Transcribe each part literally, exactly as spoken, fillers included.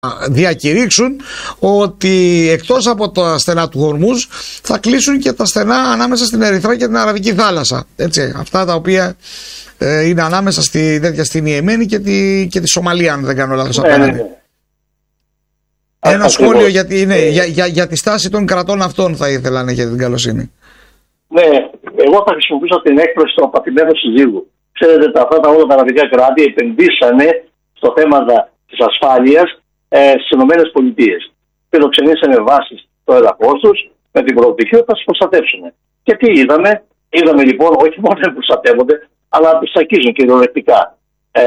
διακηρύξουν ότι εκτός από τα στενά του Ορμούζ θα κλείσουν και τα στενά ανάμεσα στην Ερυθρά και την Αραβική θάλασσα. Έτσι, αυτά τα οποία ε, είναι ανάμεσα στη, τέτοια, στην Ιεμένη και τη, και τη Σομαλία, αν δεν κάνω λάθος. Ναι, ναι, ναι. Ένα σχόλιο για, είναι, ε, για, για, για τη στάση των κρατών αυτών θα ήθελα, αν έχετε την καλοσύνη. Ναι, εγώ θα χρησιμοποιήσω την έκφραση του απατημένου συζύγου. Ξέρετε, αυτά τα όλα τα αραβικά κράτη επενδύσανε στο θέμα της ασφάλειας ε, στις ΗΠΑ. Φιλοξενήσανε βάσεις στο έδαφος τους με την προοπτική ότι θα τις προστατεύσουν. Και τι είδαμε, είδαμε λοιπόν όχι μόνο να προστατεύονται, αλλά να τους τσακίζουν κυριολεκτικά. Ε,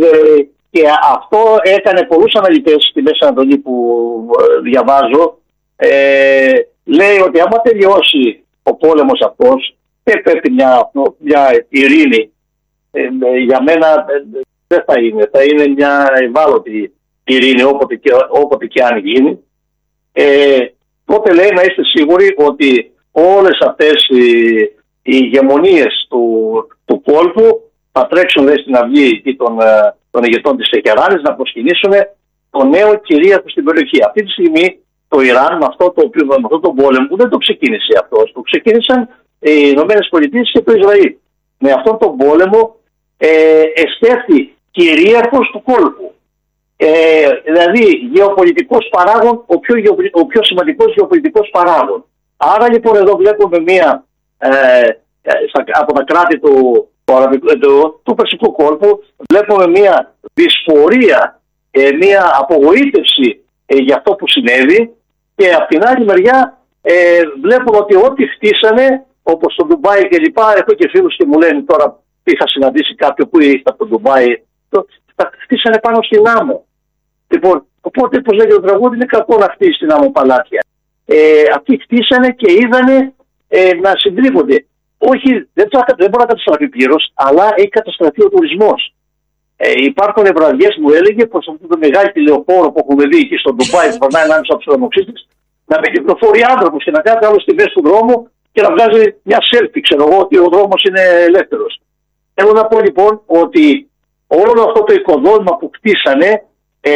και αυτό έκανε πολλούς αναλυτές στη Μέση Ανατολή που ε, διαβάζω. Ε, λέει ότι άμα τελειώσει ο πόλεμος αυτός και πέφτει μια, μια ειρήνη, ε, για μένα ε, δεν θα είναι. Θα είναι μια ευάλωτη ειρήνη όποτε και, όποτε και αν γίνει. Ε, τότε λέει να είστε σίγουροι ότι όλες αυτές οι, οι ηγεμονίες του, του κόλπου θα τρέξουν λέει, στην αυγή των, των ηγετών της Τεχεράνης να προσκυνήσουν το νέο κυρίαρχο στην περιοχή. Αυτή τη στιγμή το Ιράν με αυτό το οποίο, με αυτό το πόλεμο που δεν το ξεκίνησε αυτό, το ξεκίνησαν οι Ηνωμένες Πολιτείες και το Ισραήλ. Με αυτόν τον πόλεμο ε, εστέφθη κυρίαρχος του κόλπου. Ε, δηλαδή γεωπολιτικός παράγων, ο πιο, ο πιο σημαντικός γεωπολιτικός παράγων. Άρα λοιπόν εδώ βλέπουμε μία ε, από τα κράτη του, του, του, του Περσικού κόλπου βλέπουμε μία δυσφορία, ε, μία απογοήτευση ε, για αυτό που συνέβη και από την άλλη μεριά ε, βλέπουμε ότι ό,τι χτίσανε όπως το Ντουμπάι και λοιπά, έχω και φίλους και μου λένε τώρα είχα συναντήσει κάποιον που ήρθε από το Ντουμπάι, το, τα χτίσανε πάνω στην άμμο. Λοιπόν, οπότε, όπως λέγεται το τραγούδι, είναι κακό να χτίσει στην άμμο παλάτια. Ε, αυτοί χτίσανε και είδανε ε, να συντρίβονται. Όχι, δεν, το, δεν μπορεί να καταστραφεί πλήρως, αλλά έχει καταστραφεί ο τουρισμός. Ε, υπάρχουν βραδιές μου έλεγε πως αυτό το μεγάλο τηλεοφόρο που έχουμε δει εκεί στον Ντουμπάι που περνάει ανάμεσα από τους οδονοξύστες να με κυκλοφορεί άνθρωπος και να κάνει άλλο στη μέση του δρόμου και να βγάζει μια selfie, ξέρω εγώ, ότι ο δρόμος είναι ελεύθερος. Θέλω να πω λοιπόν ότι όλο αυτό το οικοδόμημα που χτίσανε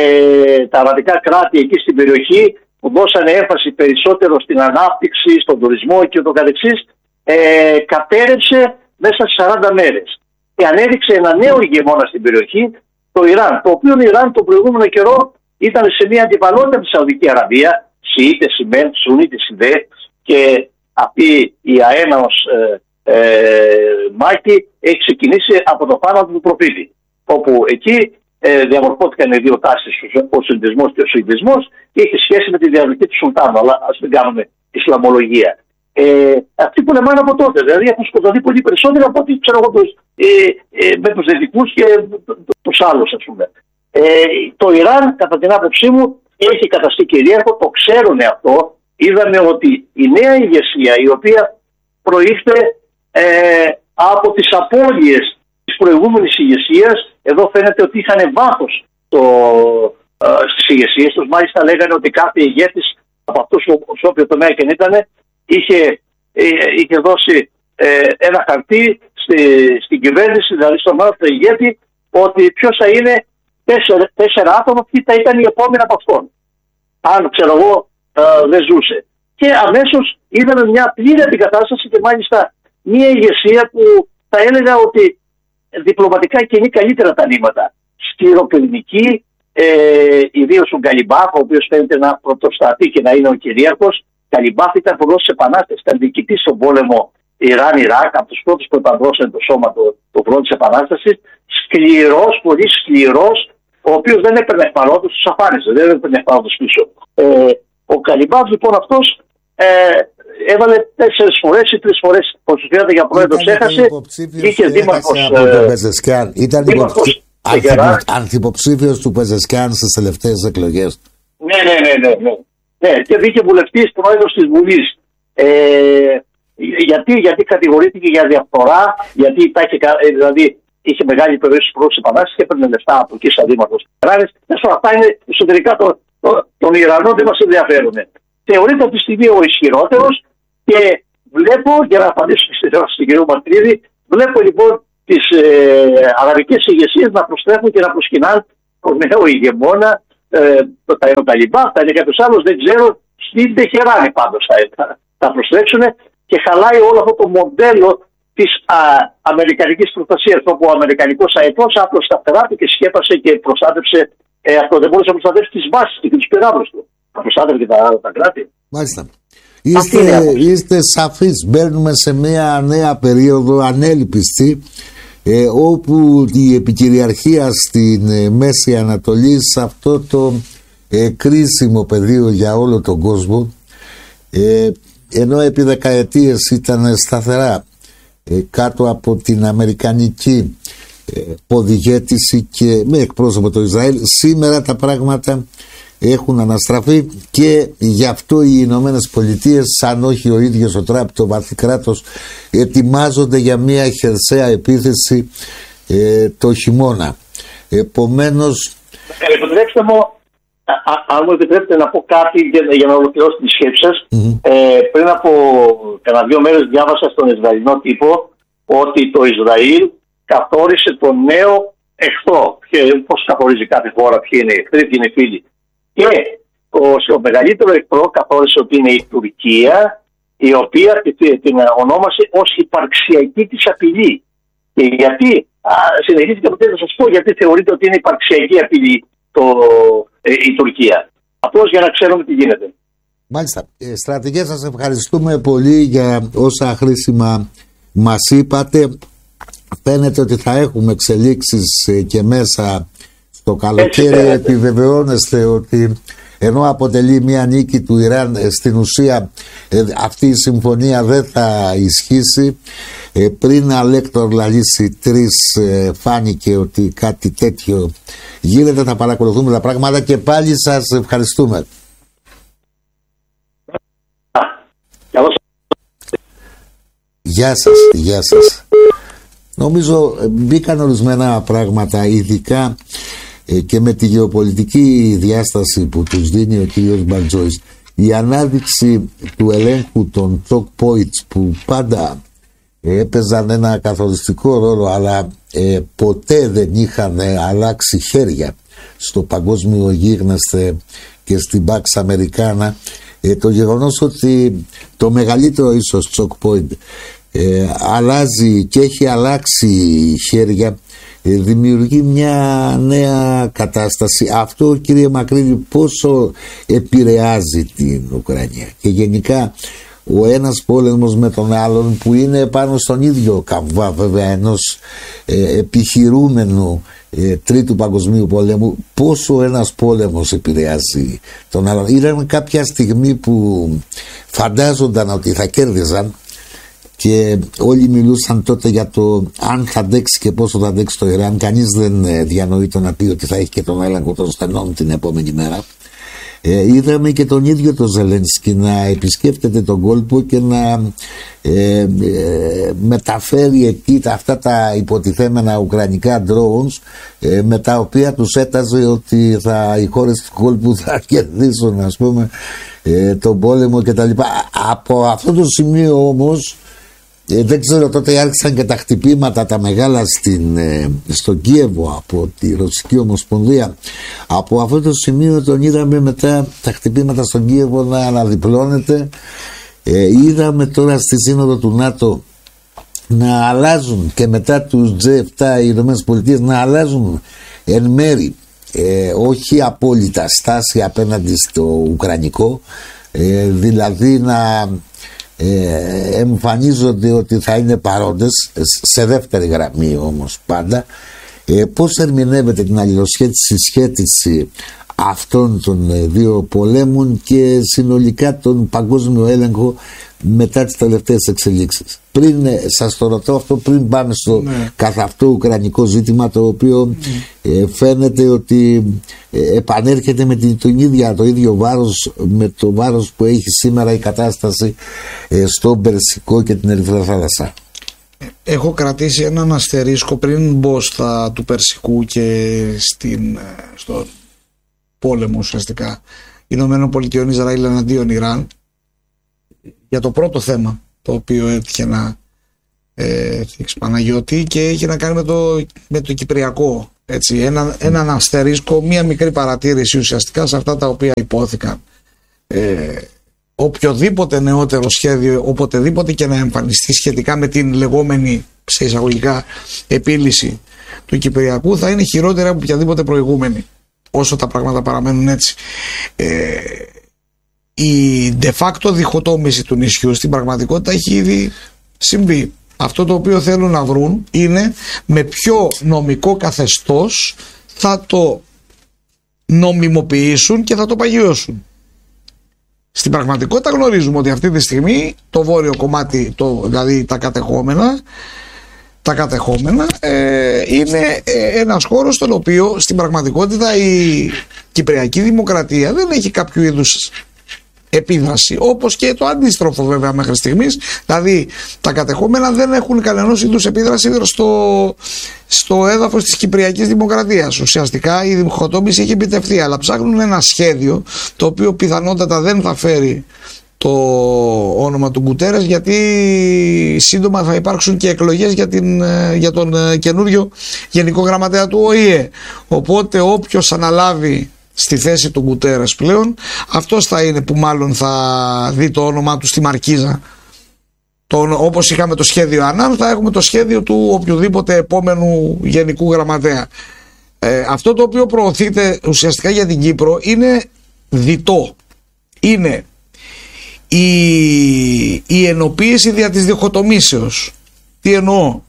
ε, τα αραβικά κράτη εκεί στην περιοχή που δώσανε έμφαση περισσότερο στην ανάπτυξη, στον τουρισμό και ούτω καθεξής, ε, κατέρευσε μέσα στις σαράντα μέρες και ανέδειξε ένα νέο ηγεμόνα στην περιοχή, το Ιράν, το οποίο ο Ιράν τον προηγούμενο καιρό ήταν σε μια αντιπαλότητα με τη Σαουδική Αραβία, Σιήτες, Σιμέν, Σουνίτες, Ιδέ, και αυτή η αέναος ε, ε, μάχη έχει ξεκινήσει από το θάνατο του προφήτη, όπου εκεί ε, διαμορφώθηκαν οι δύο τάσεις, ο Σουντισμός και ο Σουηδισμός, και έχει σχέση με τη διαδοχή του Σουλτάνου, αλλά ας μην κάνουμε Ισλαμολογία. Ε, αυτοί που λεμάνε από τότε, δηλαδή έχουν σκοτωθεί πολύ περισσότερο από ό,τι ξέρω εγώ τους, ε, ε, με τους δυτικούς και τους άλλους, ας πούμε. Ε, το Ιράν, κατά την άποψή μου, έχει καταστεί κυρίαρχο, το ξέρουν αυτό. Είδαμε ότι η νέα ηγεσία, η οποία προήλθε ε, από τις απώλειες της προηγούμενης ηγεσίας, εδώ φαίνεται ότι είχαν βάθος το, ε, στις ηγεσίες τους. Μάλιστα λέγανε ότι κάθε ηγέτης από αυτούς σε όποιο τομέα και ήταν είχε, ε, είχε δώσει ε, ένα χαρτί στη, στην κυβέρνηση, δηλαδή στον άνθρωπο του ηγέτη, ότι ποιος θα είναι τέσσερα, τέσσερα άτομα, ποιοι θα ήταν οι επόμενοι από αυτόν. Αν ξέρω εγώ ε, δεν ζούσε. Και αμέσως είδαμε μια πλήρη αντικατάσταση και μάλιστα μια ηγεσία που θα έλεγα ότι διπλωματικά κινεί καλύτερα τα νήματα. Σκληροπυρηνική, ε, ιδίως ο Γκαλιμπάφ, ο οποίος φαίνεται να πρωτοστατεί και να είναι ο κυρίαρχος. Γκαλιμπάφ ήταν πολλός επανάστατης, ήταν διοικητής στον πόλεμο Ιράν-Ιράκ, από τους πρώτους που επανδρώσαν το σώμα το, το πρώτο της επανάστασης. Σκληρός, πολύ σκληρός, ο οποίος δεν έπαιρνε ευπαρόδους, τους αφάριζε, δεν έπαιρνε ευπαρόδους πίσω. Ε, ο Γκαλιμπάφ λοιπόν αυτός ε, έβαλε τέσσερις φορές ή τρεις φορές ποσοστιάται για πρόεδρος, έχασε. Είχε δήμαρχος. Ε, ήταν ανθυποψήφιος του Πεζεσκιάν στις τελευταίες εκλογές. Ναι, ναι, ναι, ναι, ναι. ναι. Και βγήκε βουλευτής, πρόεδρος της Βουλής. Ε, γιατί, γιατί κατηγορήθηκε για διαφθορά, γιατί είχε, δηλαδή, είχε μεγάλη υπερβολή στους πρώτους επανάστασης και έπαιρνε λεφτά από εκεί σαν δήμαρχος. Αυτά είναι εσωτερικά των το, το Ιρανών, δεν μας ενδιαφέρουν. Θεωρείται αυτή τη στιγμή ο ισχυρότερος και βλέπω, για να απαντήσω στην κυρία Μαρτρίδη, βλέπω λοιπόν τις ε, αραβικές ηγεσίες να προστρέφουν και να προσκυνάνε τον νέο ηγεμόνα, ε, θα είναι ο Ταλιμπάν, θα είναι κάποιος άλλος, δεν ξέρω. Στην Τεχεράνη πάντως θα, θα προσθέσουν και χαλάει όλο αυτό το μοντέλο της α, αμερικανικής προστασίας, όπου ο αμερικανικός αετός απλοσταθεράπη και σκέπασε και προστάτευσε ε, αυτό. Δεν μπορούσε να προστατεύσει τις βάσεις και τους πυράβλους του. Θα προστάτευε και τα, τα κράτη. Μάλιστα. Είστε, είστε σαφείς. Μπαίνουμε σε μια νέα περίοδο ανέλπιστη, ε, όπου η επικυριαρχία στην ε, Μέση Ανατολή, σε αυτό το ε, κρίσιμο πεδίο για όλο τον κόσμο, ε, ενώ επί δεκαετίες ήταν σταθερά ε, κάτω από την αμερικανική ε, ποδηγέτηση και με εκπρόσωπο το Ισραήλ, σήμερα τα πράγματα έχουν αναστραφεί και γι' αυτό οι Ηνωμένες Πολιτείες, αν όχι ο ίδιος ο Τραμπ, το βαθυκράτος, ετοιμάζονται για μια χερσαία επίθεση ε, το χειμώνα. Επομένως, ε, επιτρέψτε μου, α, αν μου επιτρέπετε να πω κάτι για, για να ολοκληρώσω τη σκέψη σας. Mm-hmm. Ε, πριν από κανένα δύο μέρες διάβασα στον Ισραηλινό τύπο ότι το Ισραήλ καθόρισε τον νέο εχθρό. Πώς καθορίζει κάθε χώρα ποιοι είναι εχθροί, ποιοι είναι φίλοι. Και το, το μεγαλύτερο εχθρό καθόρισε ότι είναι η Τουρκία, η οποία την ονόμασε ως υπαρξιακή της απειλή. Και γιατί, α, συνεχίζεται ποτέ να σας πω γιατί θεωρείται ότι είναι υπαρξιακή απειλή το, ε, η Τουρκία. Απλώς για να ξέρουμε τι γίνεται. Μάλιστα. Ε, στρατηγέ, σας ευχαριστούμε πολύ για όσα χρήσιμα μας είπατε. Φαίνεται ότι θα έχουμε εξελίξεις ε, και μέσα στο καλοκαίρι. Επιβεβαιώνεστε ότι ενώ αποτελεί μια νίκη του Ιράν, ε, στην ουσία ε, αυτή η συμφωνία δεν θα ισχύσει. Ε, πριν Αλέκτορ Λαλίση τρεις ε, φάνηκε ότι κάτι τέτοιο γίνεται. Θα παρακολουθούμε τα πράγματα και πάλι σας ευχαριστούμε. Γεια σας, γεια σας. Νομίζω μπήκαν ορισμένα πράγματα, ειδικά ε, και με τη γεωπολιτική διάσταση που τους δίνει ο κύριος Μπαρτζόης. Η ανάδειξη του ελέγχου των choke points που πάντα ε, έπαιζαν ένα καθοριστικό ρόλο, αλλά ε, ποτέ δεν είχαν ε, αλλάξει χέρια στο παγκόσμιο γίγνεσθε και στην Pax Americana. Ε, το γεγονός ότι το μεγαλύτερο ίσως choke point ε, αλλάζει και έχει αλλάξει χέρια, ε, δημιουργεί μια νέα κατάσταση. Αυτό, κύριε Μακρύδη, πόσο επηρεάζει την Ουκρανία και γενικά ο ένας πόλεμος με τον άλλον, που είναι πάνω στον ίδιο καμβά βέβαια ενός ε, επιχειρούμενου ε, τρίτου παγκοσμίου πολέμου, πόσο ένας πόλεμος επηρεάζει τον άλλον. Ήταν κάποια στιγμή που φαντάζονταν ότι θα κέρδιζαν και όλοι μιλούσαν τότε για το αν θα αντέξει και πόσο θα αντέξει το Ιράν. Κανείς δεν ε, διανοεί το να πει ότι θα έχει και τον έλεγχο των στενών την επόμενη μέρα. Ε, είδαμε και τον ίδιο τον Ζελένσκι να επισκέφτεται τον κόλπο και να ε, ε, μεταφέρει εκεί τα, αυτά τα υποτιθέμενα ουκρανικά drones, ε, με τα οποία τους έταζε ότι θα, οι χώρες του κόλπου θα κερδίσουν, ας πούμε, ε, τον πόλεμο κτλ. Από αυτό το σημείο όμως, Ε, δεν ξέρω, τότε άρχισαν και τα χτυπήματα τα μεγάλα στην, ε, στο Κίεβο από τη Ρωσική Ομοσπονδία. Από αυτό το σημείο τον είδαμε μετά τα χτυπήματα στον Κίεβο να αναδιπλώνεται. Ε, είδαμε τώρα στη Σύνοδο του ΝΑΤΟ να αλλάζουν και μετά τους τζι επτά οι Ηνωμένες Πολιτείες να αλλάζουν εν μέρη, ε, όχι απόλυτα, στάση απέναντι στο Ουκρανικό, ε, δηλαδή να Ε, εμφανίζονται ότι θα είναι παρόντες σε δεύτερη γραμμή όμως πάντα. Ε, πώς ερμηνεύεται την αλληλοσχέτιση σχέτιση αυτών των ε, δύο πολέμων και συνολικά τον παγκόσμιο έλεγχο μετά τις τελευταίες εξελίξεις? Πριν ε, σας το ρωτώ αυτό, πριν πάμε στο ναι. καθ' αυτό ουκρανικό ζήτημα, το οποίο ναι. ε, φαίνεται ότι ε, επανέρχεται με την, την ίδια, το ίδιο βάρος με το βάρος που έχει σήμερα η κατάσταση ε, στον Περσικό και την Ερυθρά Θάλασσα. Έχω κρατήσει έναν αστερίσκο πριν μπω στα του Περσικού και στην, στο πόλεμο ουσιαστικά Ηνωμένων Πολιτειών Ισραήλ εναντίον Ιράν, για το πρώτο θέμα το οποίο έτυχε να ε, Παναγιώτη, και είχε να κάνει με το, με το Κυπριακό έτσι, ένα, έναν αστερίσκο, μία μικρή παρατήρηση ουσιαστικά σε αυτά τα οποία υπόθηκαν. Ε, οποιοδήποτε νεότερο σχέδιο, οποτεδήποτε και να εμφανιστεί σχετικά με την λεγόμενη, σε εισαγωγικά, επίλυση του Κυπριακού, θα είναι χειρότερα από οποιαδήποτε προηγούμενη, όσο τα πράγματα παραμένουν έτσι. Ε, η de facto διχοτόμηση του νησιού στην πραγματικότητα έχει ήδη συμβεί. Αυτό το οποίο θέλουν να βρουν είναι με ποιο νομικό καθεστώς θα το νομιμοποιήσουν και θα το παγιώσουν. Στην πραγματικότητα γνωρίζουμε ότι αυτή τη στιγμή το βόρειο κομμάτι, το, δηλαδή τα κατεχόμενα, τα κατεχόμενα ε, είναι ε, ένας χώρος στον οποίο στην πραγματικότητα η Κυπριακή Δημοκρατία δεν έχει κάποιο είδους επίδραση, όπως και το αντίστροφο βέβαια μέχρι στιγμής. Δηλαδή τα κατεχόμενα δεν έχουν κανένας είδους επίδραση στο, στο έδαφος της Κυπριακής Δημοκρατίας. Ουσιαστικά η διχοτόμηση έχει επιτευχθεί, αλλά ψάχνουν ένα σχέδιο το οποίο πιθανότατα δεν θα φέρει το όνομα του Γκουτέρες, γιατί σύντομα θα υπάρξουν και εκλογές για, την, για τον καινούριο Γενικό Γραμματέα του Ο Η Ε. Οπότε όποιος αναλάβει στη θέση του Γκουτέρες πλέον, αυτός θα είναι που μάλλον θα δει το όνομά του στη μαρκίζα. Το, όπως είχαμε το σχέδιο Ανάν, θα έχουμε το σχέδιο του οποιοδήποτε επόμενου Γενικού Γραμματέα. Ε, αυτό το οποίο προωθείται ουσιαστικά για την Κύπρο είναι διτό. Είναι η, η ενοποίηση δια της διχοτομήσεως. Τι εννοώ?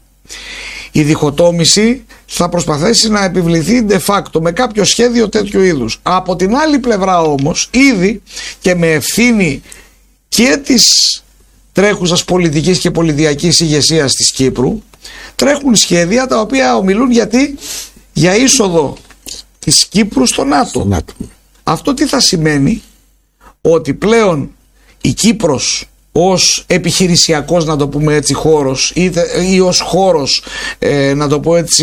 Η διχοτόμηση θα προσπαθήσει να επιβληθεί de facto με κάποιο σχέδιο τέτοιου είδους. Από την άλλη πλευρά όμως, ήδη και με ευθύνη και της τρέχουσας πολιτικής και πολιτιακής ηγεσίας της Κύπρου, τρέχουν σχέδια τα οποία ομιλούν γιατί για είσοδο της Κύπρου στο ΝΑΤΟ. ΝΑΤΟ. Αυτό τι θα σημαίνει? Ότι πλέον η Κύπρος ως επιχειρησιακός, να το πούμε έτσι, χώρος ή, ή ως χώρος ε, να το πω έτσι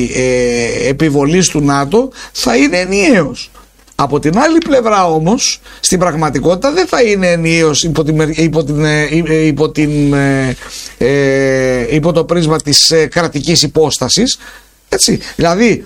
ε, επιβολής του ΝΑΤΟ θα είναι ενιαίος. Από την άλλη πλευρά όμως στην πραγματικότητα δεν θα είναι ενιαίος υπό, την, υπό, την, υπό, την, ε, υπό το πρίσμα της ε, κρατικής υπόστασης, έτσι. Δηλαδή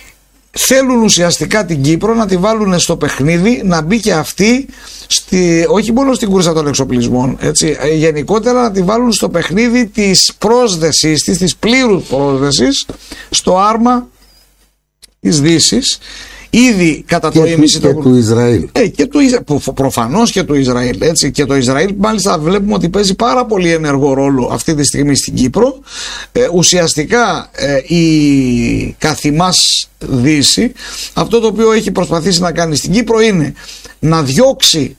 θέλουν ουσιαστικά την Κύπρο να τη βάλουν στο παιχνίδι, να μπει και αυτή στη, όχι μόνο στην κούρσα των εξοπλισμών, έτσι, γενικότερα να τη βάλουν στο παιχνίδι της πρόσδεσης της, της πλήρους πρόσδεσης στο άρμα της Δύσης. Ήδη κατά το ίμιση του, του Ισραήλ. Ε, και του, προφανώς και του Ισραήλ. Έτσι. Και το Ισραήλ μάλιστα βλέπουμε ότι παίζει πάρα πολύ ενεργό ρόλο αυτή τη στιγμή στην Κύπρο. Ε, ουσιαστικά ε, η καθημάς Δύση αυτό το οποίο έχει προσπαθήσει να κάνει στην Κύπρο είναι να διώξει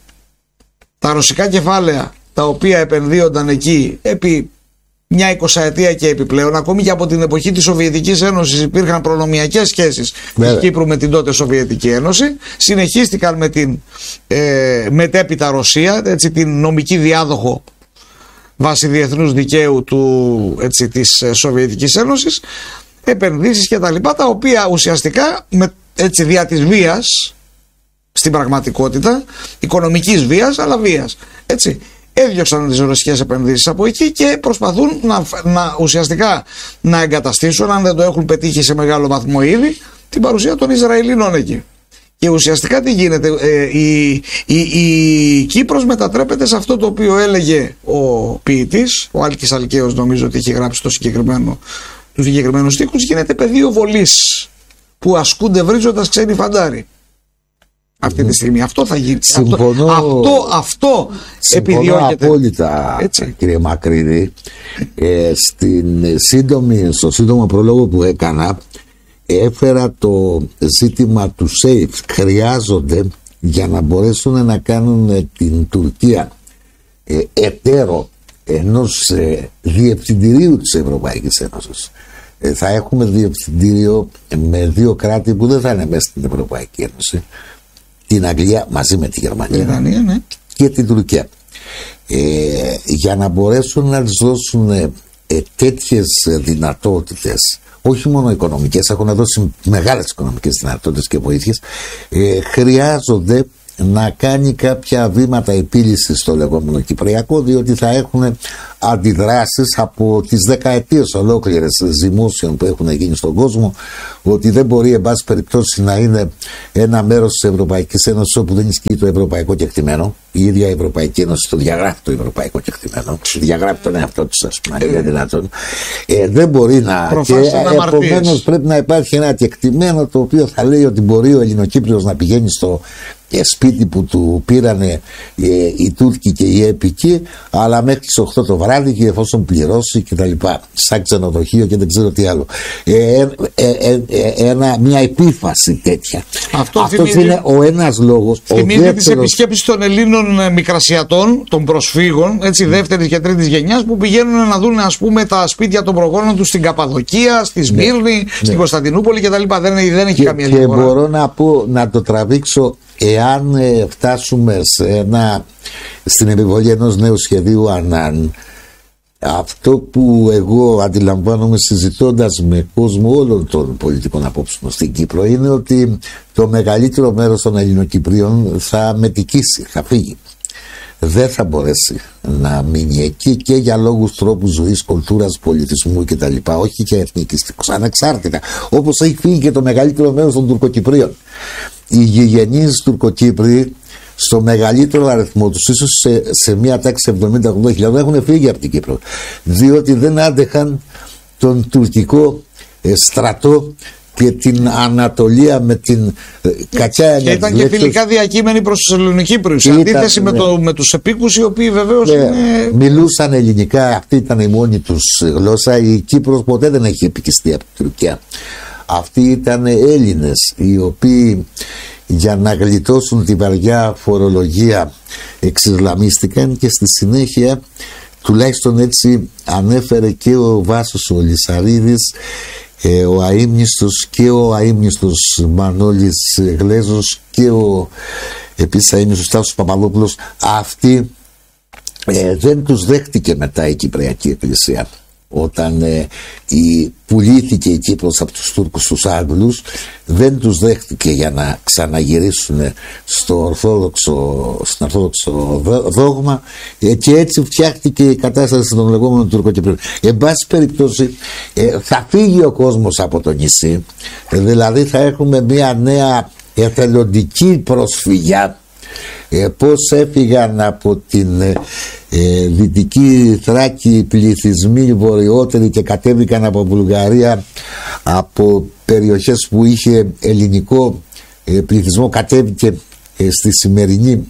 τα ρωσικά κεφάλαια τα οποία επενδύονταν εκεί επί μια εικοσαετία και επιπλέον. Ακόμη και από την εποχή της Σοβιετικής Ένωσης υπήρχαν προνομιακές σχέσεις της Κύπρου με την τότε Σοβιετική Ένωση. Συνεχίστηκαν με την ε, μετέπειτα Ρωσία, έτσι, την νομική διάδοχο βάσει διεθνούς δικαίου του, έτσι, της Σοβιετικής Ένωσης, επενδύσεις και τα λοιπά, τα οποία ουσιαστικά με, έτσι, δια της βίας, στην πραγματικότητα οικονομικής βίας, αλλά βίας, έτσι, έδιωξαν τις ρωσικές επενδύσεις από εκεί και προσπαθούν να, να ουσιαστικά να εγκαταστήσουν, αν δεν το έχουν πετύχει σε μεγάλο βαθμό ήδη, την παρουσία των Ισραηλινών εκεί. Και ουσιαστικά τι γίνεται? Ε, η, η, η Κύπρος μετατρέπεται σε αυτό το οποίο έλεγε ο ποιητής, ο Άλκης Αλκαίος, νομίζω ότι έχει γράψει το συγκεκριμένο, τους συγκεκριμένους στίχους, γίνεται πεδίο βολής που ασκούνται βρίζοντας ξένοι φαντάροι. Αυτή τη στιγμή αυτό θα γίνει. Συμφωνώ, αυτό, αυτό επιδιώκεται. Απόλυτα, έτσι, κύριε Μακρύδη. Ε, στην σύντομη, στο σύντομο προλόγο που έκανα, έφερα το ζήτημα του ΣΕΙΦ. Χρειάζονται για να μπορέσουν να κάνουν την Τουρκία ε, εταίρο ενός ε, διευθυντηρίου της Ευρωπαϊκής Ένωσης. Ε, θα έχουμε διευθυντήριο με δύο κράτη που δεν θα είναι μέσα στην Ευρωπαϊκή Ένωση, την Αγγλία μαζί με τη Γερμανία, Γερμανία, ναι, και την Τουρκία, ε, για να μπορέσουν να τους δώσουν ε, τέτοιες δυνατότητες, όχι μόνο οικονομικές, έχουν δώσει μεγάλες οικονομικές δυνατότητες και βοήθειες, ε, χρειάζονται να κάνει κάποια βήματα επίλυσης στο λεγόμενο Κυπριακό, διότι θα έχουν αντιδράσεις από τις δεκαετίες ολόκληρες δημόσιων που έχουν γίνει στον κόσμο, ότι δεν μπορεί εν πάση περιπτώσει να είναι ένα μέρος της Ευρωπαϊκής Ένωσης όπου δεν ισχύει το ευρωπαϊκό κεκτημένο. Η ίδια η Ευρωπαϊκή Ένωση το διαγράφει το ευρωπαϊκό κεκτημένο, διαγράφει τον εαυτό της, ας πούμε, είναι δυνατόν. Ε, δεν μπορεί να. Και επομένως πρέπει να υπάρχει ένα κεκτημένο το οποίο θα λέει ότι μπορεί ο Ελληνοκύπριος να πηγαίνει στο σπίτι που του πήρανε ε, οι Τούρκοι και οι Έπικοι, αλλά μέχρι τις οκτώ το βράδυ και εφόσον πληρώσει και τα λοιπά, σαν ξενοδοχείο και δεν ξέρω τι άλλο. Ε, ε, ε, ε, ένα, μια επίφαση τέτοια. Αυτό Αυτός θυμίζει, είναι ο ένας λόγος. Θυμίζει δεύτερος... τις επισκέψεις των Ελλήνων μικρασιατών, των προσφύγων, έτσι, δεύτερης και τρίτης γενιάς, που πηγαίνουν να δουν, ας πούμε, τα σπίτια των προγόνων τους στην Καπαδοκία, στη Σμύρνη, ναι, στην ναι. Κωνσταντινούπολη κτλ. Δεν, δεν έχει και, καμία και διαφορά. Και μπορώ να, πω, να το τραβήξω. Εάν ε, φτάσουμε σε ένα, στην επιβολή ενός νέου σχεδίου Ανάν, αυτό που εγώ αντιλαμβάνομαι συζητώντας με κόσμο όλων των πολιτικών απόψεων στην Κύπρο είναι ότι το μεγαλύτερο μέρος των Ελληνοκυπρίων θα μετικήσει, θα φύγει. Δεν θα μπορέσει να μείνει εκεί και για λόγους τρόπου ζωής, κουλτούρας, πολιτισμού κτλ. Όχι και εθνικιστικούς, ανεξάρτητα. Όπως έχει φύγει και το μεγαλύτερο μέρος των Τουρκοκυπρίων. Οι γηγενείς Τουρκοκύπροι στο μεγαλύτερο αριθμό τους, ίσως σε, σε μια τάξη εβδομήντα ογδόντα χιλιάδες, έχουν φύγει από την Κύπρο, διότι δεν άντεχαν τον τουρκικό ε, στρατό και την Ανατολία με την ε, κακιά ενέργεια. Και ήταν και φιλικά διακείμενοι προς τους Ελληνοκύπριους, σε αντίθεση ναι. με, το, με τους επίκους, οι οποίοι βεβαίως ναι. είναι... μιλούσαν ελληνικά, αυτή ήταν η μόνη τους γλώσσα. Η Κύπρος ποτέ δεν έχει επικιστεί από την Τουρκία. Αυτοί ήταν Έλληνες οι οποίοι για να γλιτώσουν τη βαριά φορολογία εξισλαμίστηκαν και στη συνέχεια, τουλάχιστον έτσι ανέφερε και ο Βάσος ο Λυσαρίδης, ε, ο αείμνηστος και ο αείμνηστος Μανώλης Γλέζος και ο επίσης αείμνηστος Τάσος Παπαδόπουλος, αυτοί ε, δεν τους δέχτηκε μετά η Κυπριακή Εκκλησία. Όταν ε, η, πουλήθηκε η Κύπρος από τους Τούρκους στους Άγγλους, δεν τους δέχτηκε για να ξαναγυρίσουν στο ορθόδοξο, στην ορθόδοξο δόγμα ε, και έτσι φτιάχτηκε η κατάσταση των λεγόμενων Τουρκοκυπρίων. Εν πάση περιπτώσει ε, θα φύγει ο κόσμος από το νησί, ε, δηλαδή θα έχουμε μια νέα εθελοντική προσφυγιά. Ε, πώς έφυγαν από την ε, ε, Δυτική Θράκη πληθυσμοί βορειότεροι και κατέβηκαν από Βουλγαρία, από περιοχές που είχε ελληνικό ε, πληθυσμό, κατέβηκε ε, στη σημερινή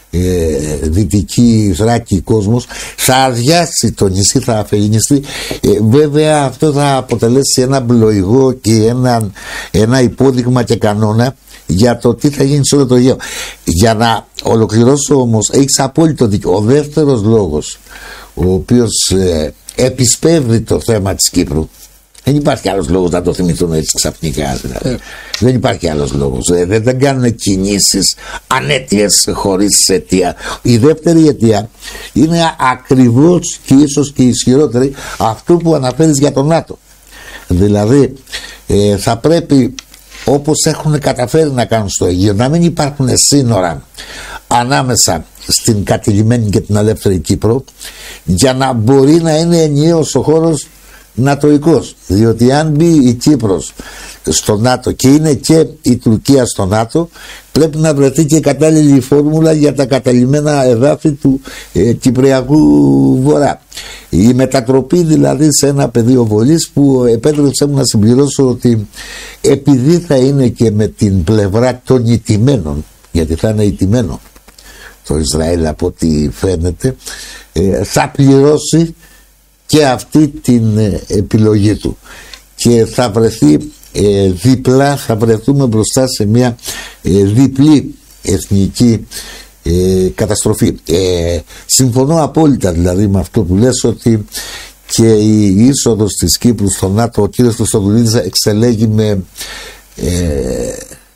ε, Δυτική Θράκη κόσμος, θα αδειάσει το νησί, θα αφελινιστεί. ε, βέβαια αυτό θα αποτελέσει ένα πλοηγό και ένα, ένα υπόδειγμα και κανόνα για το τι θα γίνει σε όλο το Αιγαίο. Για να ολοκληρώσω όμως, έχεις απόλυτο δίκιο. Ο δεύτερος λόγος ο οποίος ε, επισπεύδει το θέμα της Κύπρου, δεν υπάρχει άλλος λόγος να το θυμηθούν έτσι ξαφνικά, δηλαδή. ε. δεν υπάρχει άλλος λόγος, ε, δεν, δεν κάνουν κινήσεις ανέτειες χωρίς αιτία. Η δεύτερη αιτία είναι ακριβώς και ίσως και ισχυρότερη, αυτό που αναφέρεις για τον ΝΑΤΟ. Δηλαδή ε, θα πρέπει, όπως έχουν καταφέρει να κάνουν στο Αιγαίο, να μην υπάρχουν σύνορα ανάμεσα στην κατηλημένη και την ελεύθερη Κύπρο, για να μπορεί να είναι ενιαίος ο χώρος νατοϊκός. Διότι αν μπει η Κύπρος στο ΝΑΤΟ και είναι και η Τουρκία στο ΝΑΤΟ, πρέπει να βρεθεί και κατάλληλη φόρμουλα για τα καταλημμένα εδάφη του ε, Κυπριακού Βορρά. Η μετατροπή δηλαδή σε ένα πεδίο βολής, που επέτρεψε μου να συμπληρώσω ότι επειδή θα είναι και με την πλευρά των ηττημένων, γιατί θα είναι ηττημένο το Ισραήλ από ό,τι φαίνεται, ε, θα πληρώσει και αυτή την ε, επιλογή του και θα βρεθεί ε, διπλά, θα βρεθούμε μπροστά σε μια ε, διπλή εθνική ε, καταστροφή. Ε, συμφωνώ απόλυτα δηλαδή με αυτό που λες, ότι και η είσοδος της Κύπρου στο ΝΑΤΟ, ο κύριος Χριστοδουλίδης εξελέγει με ε,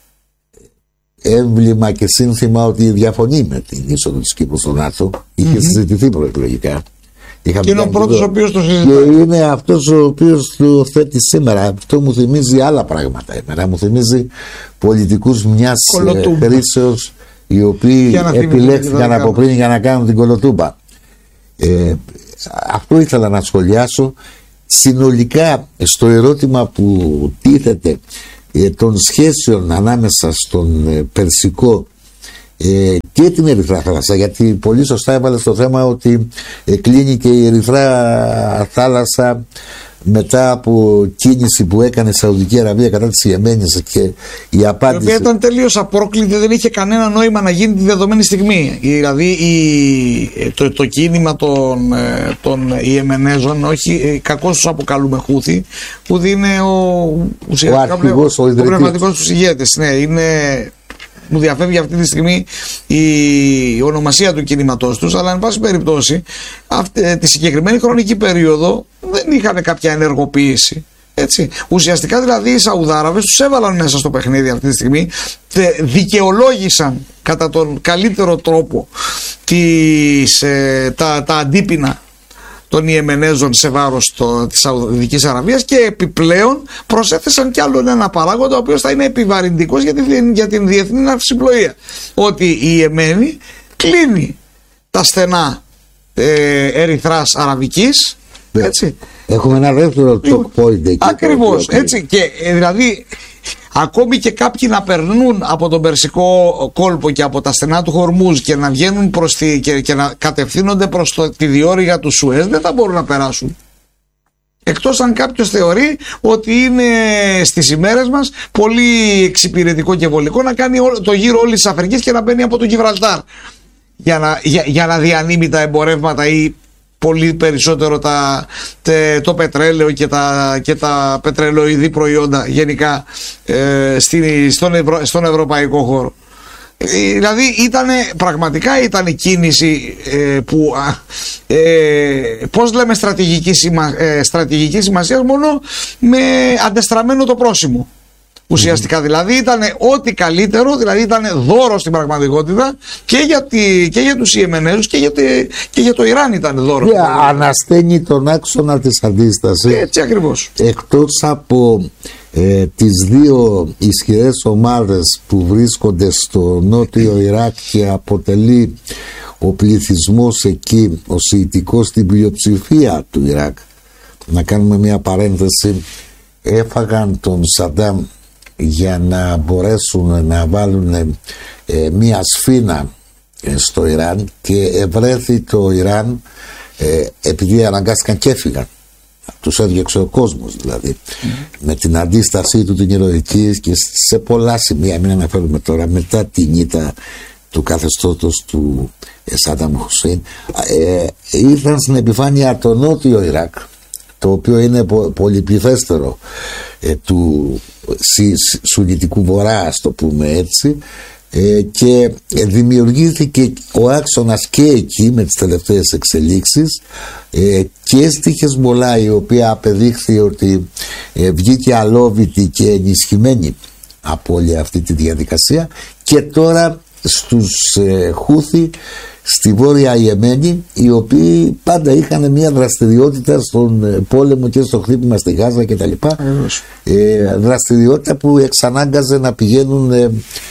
έμβλημα και σύνθημα ότι διαφωνεί με την είσοδο της Κύπρου στο ΝΑΤΟ. Είχε mm-hmm. συζητηθεί προεκλογικά. Και είναι ο πρώτος ο οποίος το συζητάει. Και είναι αυτός ο οποίος το θέτει σήμερα. Αυτό μου θυμίζει άλλα πράγματα. Εμένα μου θυμίζει πολιτικούς μιας χρήσεως, οι οποίοι επιλέχθηκαν από πριν για να κάνουν την κολοτούμπα. Ε, αυτό ήθελα να σχολιάσω. Συνολικά στο ερώτημα που τίθεται ε, των σχέσεων ανάμεσα στον ε, Περσικό ε, και την Ερυθρά Θάλασσα, γιατί πολύ σωστά έβαλε στο θέμα ότι ε, κλείνει και η Ερυθρά Θάλασσα μετά από κίνηση που έκανε η Σαουδική Αραβία κατά της Ιεμένης, και η απάντηση, η οποία ήταν τελείως απρόκλητη, δεν είχε κανένα νόημα να γίνει τη δεδομένη στιγμή. Δηλαδή η, το, το κίνημα των, των Ιεμενέζων, όχι κακώς τους αποκαλούμε Χούθη, Χούθη είναι ο, ουσιαστικά, ο αρχηγός, ο, ο πνευματικός τους ηγέτης. Ναι, είναι... Μου διαφεύγει αυτή τη στιγμή η ονομασία του κινήματός τους, αλλά εν πάση περιπτώσει αυτή, τη συγκεκριμένη χρονική περίοδο δεν είχαν κάποια ενεργοποίηση. Έτσι. Ουσιαστικά δηλαδή οι Σαουδάραβες τους έβαλαν μέσα στο παιχνίδι αυτή τη στιγμή, δικαιολόγησαν κατά τον καλύτερο τρόπο τις, ε, τα, τα αντίπεινα των Ιεμενέζων σε βάρος το, της Σαουδικής Αραβίας, και επιπλέον προσέθεσαν κι άλλο ένα παράγοντα ο οποίος θα είναι επιβαρυντικός για την, για την διεθνή ναυσιπλοεία, ότι η Ιεμένη κλείνει τα στενά ε, Ερυθράς Αραβικής, έτσι. Έχουμε ένα δεύτερο choke point εκεί. Ακριβώς, έτσι, και ε, δηλαδή ακόμη και κάποιοι να περνούν από τον Περσικό κόλπο και από τα στενά του Χορμούζ και να βγαίνουν προς τη, και, και να κατευθύνονται προς το, τη διόρυγα του Σουέζ, δεν θα μπορούν να περάσουν. Εκτός αν κάποιος θεωρεί ότι είναι στις ημέρες μας πολύ εξυπηρετικό και βολικό να κάνει το γύρο όλης της Αφρικής και να μπαίνει από το Γιβραλτάρ για να, για, για να διανύμει τα εμπορεύματα ή πολύ περισσότερο τα, τε, το πετρέλαιο και τα, και τα πετρελοειδή προϊόντα γενικά ε, στη, στον, Ευρω, στον ευρωπαϊκό χώρο. Ε, δηλαδή ήτανε, πραγματικά ήταν κίνηση ε, που ε, πώς λέμε στρατηγική, σημα, ε, στρατηγική σημασία, μόνο με αντεστραμμένο το πρόσημο. Ουσιαστικά δηλαδή ήταν ό,τι καλύτερο, δηλαδή ήταν δώρο στην πραγματικότητα και για, τη, και για τους Ιεμενέζους και για, τη, και για το Ιράν ήταν δώρο. Yeah, ανασταίνει τον άξονα της αντίστασης. Έτσι ακριβώς. Εκτός από ε, τις δύο ισχυρές ομάδες που βρίσκονται στο νότιο Ιράκ και αποτελεί ο πληθυσμός εκεί, ο σιητικός, στην πλειοψηφία του Ιράκ, να κάνουμε μια παρένθεση, έφαγαν τον Σαντάμ για να μπορέσουν να βάλουν ε, μια σφήνα ε, στο Ιράν, και ευρέθη το Ιράν ε, επειδή αναγκάστηκαν και έφυγαν, τους έδιωξε ο κόσμος δηλαδή mm. με την αντίστασή του την ηρωική, και σε πολλά σημεία, μην αναφέρουμε τώρα, μετά την ήττα του καθεστώτος του ε, Σάνταμ Χουσέιν, ε, ήρθαν στην επιφάνεια το νότιο Ιράκ, το οποίο είναι πο, πολυπληθέστερο ε, του Σουνιτικού Βορρά, ας το πούμε έτσι, ε, και δημιουργήθηκε ο άξονας και εκεί με τις τελευταίες εξελίξεις, ε, και στη Χεσμολά, η οποία απεδείχθη ότι ε, βγήκε αλόβητη και ενισχυμένη από όλη αυτή τη διαδικασία, και τώρα στους ε, Χούθη στη Βόρεια Ιεμένη, οι οποίοι πάντα είχαν μια δραστηριότητα στον πόλεμο και στο χτύπημα στη Γάζα και τα λοιπά, ε, δραστηριότητα που εξανάγκαζε να πηγαίνουν ε,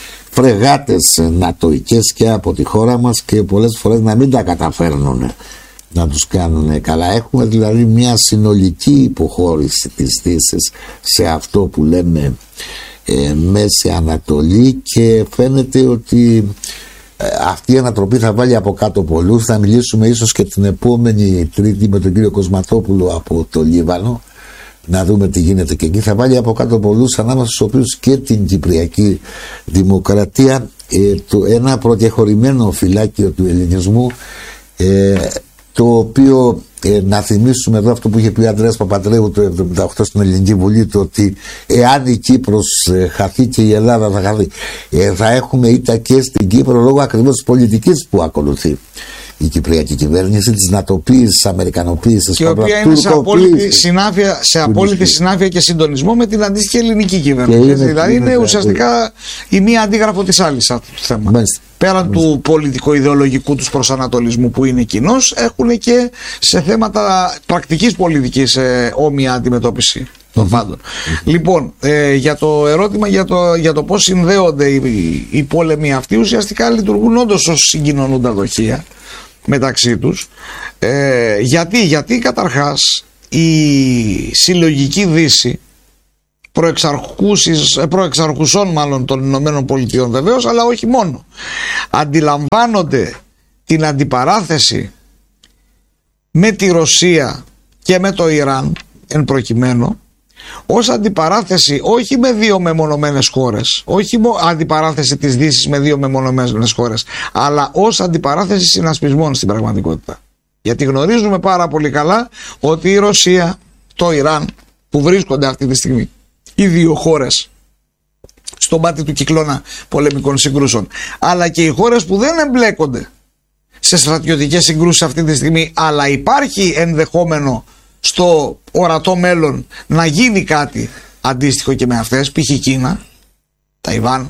φρεγάτες νατοικές και από τη χώρα μας, και πολλές φορές να μην τα καταφέρνουν να τους κάνουν καλά. Έχουμε δηλαδή μια συνολική υποχώρηση της Δύσης σε αυτό που λέμε ε, Μέση Ανατολή, και φαίνεται ότι αυτή η ανατροπή θα βάλει από κάτω πολλούς. Θα μιλήσουμε ίσως και την επόμενη Τρίτη με τον κύριο Κοσματόπουλο από το Λίβανο, να δούμε τι γίνεται και εκεί. Θα βάλει από κάτω πολλούς, ανάμεσα στους οποίους και την Κυπριακή Δημοκρατία, ε, το, ένα προκεχωρημένο φυλάκιο του ελληνισμού, ε, το οποίο ε, να θυμίσουμε εδώ αυτό που είχε πει ο Ανδρέας Παπαντρέου το εβδομήντα οκτώ στην Ελληνική Βουλή, το ότι εάν η Κύπρος ε, χαθεί και η Ελλάδα θα χαθεί, ε, θα έχουμε ήττα και στην Κύπρο, λόγω ακριβώς της πολιτικής που ακολουθεί η Κυπριακή κυβέρνηση, της νατοποίησης, της αμερικανοποίησης, και η οποία είναι σε απόλυτη συνάφεια, σε απόλυτη συνάφεια και συντονισμό με την αντίστοιχη ελληνική κυβέρνηση. Είναι, δηλαδή είναι, είναι ουσιαστικά η μία αντίγραφο της άλλης αυτό το θέμα. Μάλιστα. Πέραν Μάλιστα. του πολιτικο-ιδεολογικού τους προσανατολισμού που είναι κοινός, έχουν και σε θέματα πρακτικής πολιτικής ε, όμοια αντιμετώπιση των πάντων. Mm-hmm. Λοιπόν, ε, για το ερώτημα για το, για το πώς συνδέονται οι, οι πόλεμοι αυτοί, ουσιαστικά λειτουργούν όντως ως συγκοινωνούντα δοχεία. μεταξύ τους. Ε, γιατί, γιατί καταρχάς η συλλογική Δύση προεξαρχουσών μάλλον των Ηνωμένων Πολιτειών βεβαίως, αλλά όχι μόνο, αντιλαμβάνονται την αντιπαράθεση με τη Ρωσία και με το Ιράν εν προκειμένου ως αντιπαράθεση όχι με δύο μεμονωμένες χώρες, όχι αντιπαράθεση της Δύσης με δύο μεμονωμένες χώρες, αλλά ως αντιπαράθεση συνασπισμών στην πραγματικότητα. Γιατί γνωρίζουμε πάρα πολύ καλά ότι η Ρωσία, το Ιράν που βρίσκονται αυτή τη στιγμή οι δύο χώρες στο μάτι του κυκλώνα πολεμικών συγκρούσεων, αλλά και οι χώρες που δεν εμπλέκονται σε στρατιωτικές συγκρούσεις αυτή τη στιγμή, αλλά υπάρχει ενδεχόμενο στο ορατό μέλλον να γίνει κάτι αντίστοιχο και με αυτές, π.χ. Κίνα, Ταϊβάν.